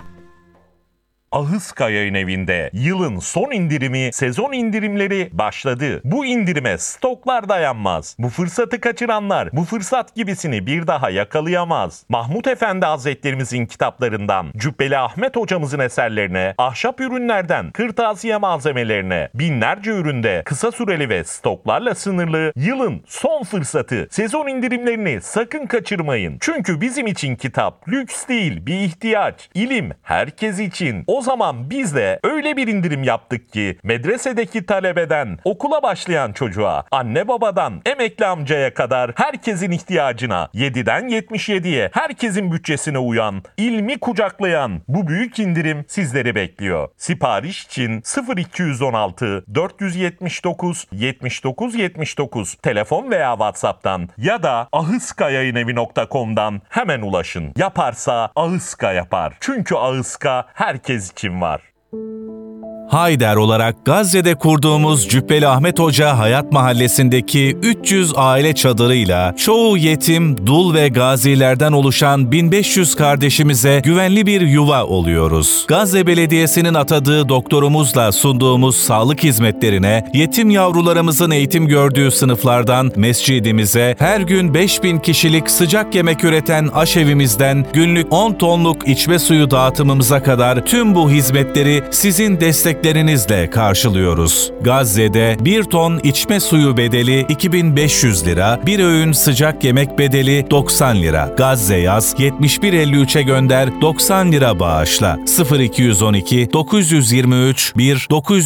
Ahıska Yayın Evi'nde yılın son indirimi, sezon indirimleri başladı. Bu indirime stoklar dayanmaz. Bu fırsatı kaçıranlar bu fırsat gibisini bir daha yakalayamaz. Mahmud Efendi Hazretlerimizin kitaplarından Cübbeli Ahmet hocamızın eserlerine, ahşap ürünlerden kırtasiye malzemelerine, binlerce üründe kısa süreli ve stoklarla sınırlı yılın son fırsatı. Sezon indirimlerini sakın kaçırmayın. Çünkü bizim için kitap lüks değil, bir ihtiyaç. İlim herkes için. O O zaman biz de öyle bir indirim yaptık ki medresedeki talebeden okula başlayan çocuğa, anne babadan emekli amcaya kadar herkesin ihtiyacına, yediden yetmiş yediye herkesin bütçesine uyan, ilmi kucaklayan bu büyük indirim sizleri bekliyor. Sipariş için sıfır iki yüz on altı dört yüz yetmiş dokuz yetmiş dokuz yetmiş dokuz telefon veya WhatsApp'tan ya da ahıska yayın evi nokta com'dan hemen ulaşın. Yaparsa Ahıska yapar. Çünkü Ahıska herkes için var. Hayder olarak Gazze'de kurduğumuz Cübbeli Ahmet Hoca Hayat Mahallesi'ndeki üç yüz aile çadırıyla çoğu yetim, dul ve gazilerden oluşan bin beş yüz kardeşimize güvenli bir yuva oluyoruz. Gazze Belediyesi'nin atadığı doktorumuzla sunduğumuz sağlık hizmetlerine, yetim yavrularımızın eğitim gördüğü sınıflardan mescidimize, her gün beş bin kişilik sıcak yemek üreten aşevimizden günlük on tonluk içme suyu dağıtımımıza kadar tüm bu hizmetleri sizin desteklerinizle karşılıyoruz. Gazze'de bir ton içme suyu bedeli iki bin beş yüz lira, bir öğün sıcak yemek bedeli doksan lira. Gazze yaz yetmiş bir elli üçe gönder doksan lira bağışla. sıfır iki on iki dokuz yüz yirmi üç bir dokuz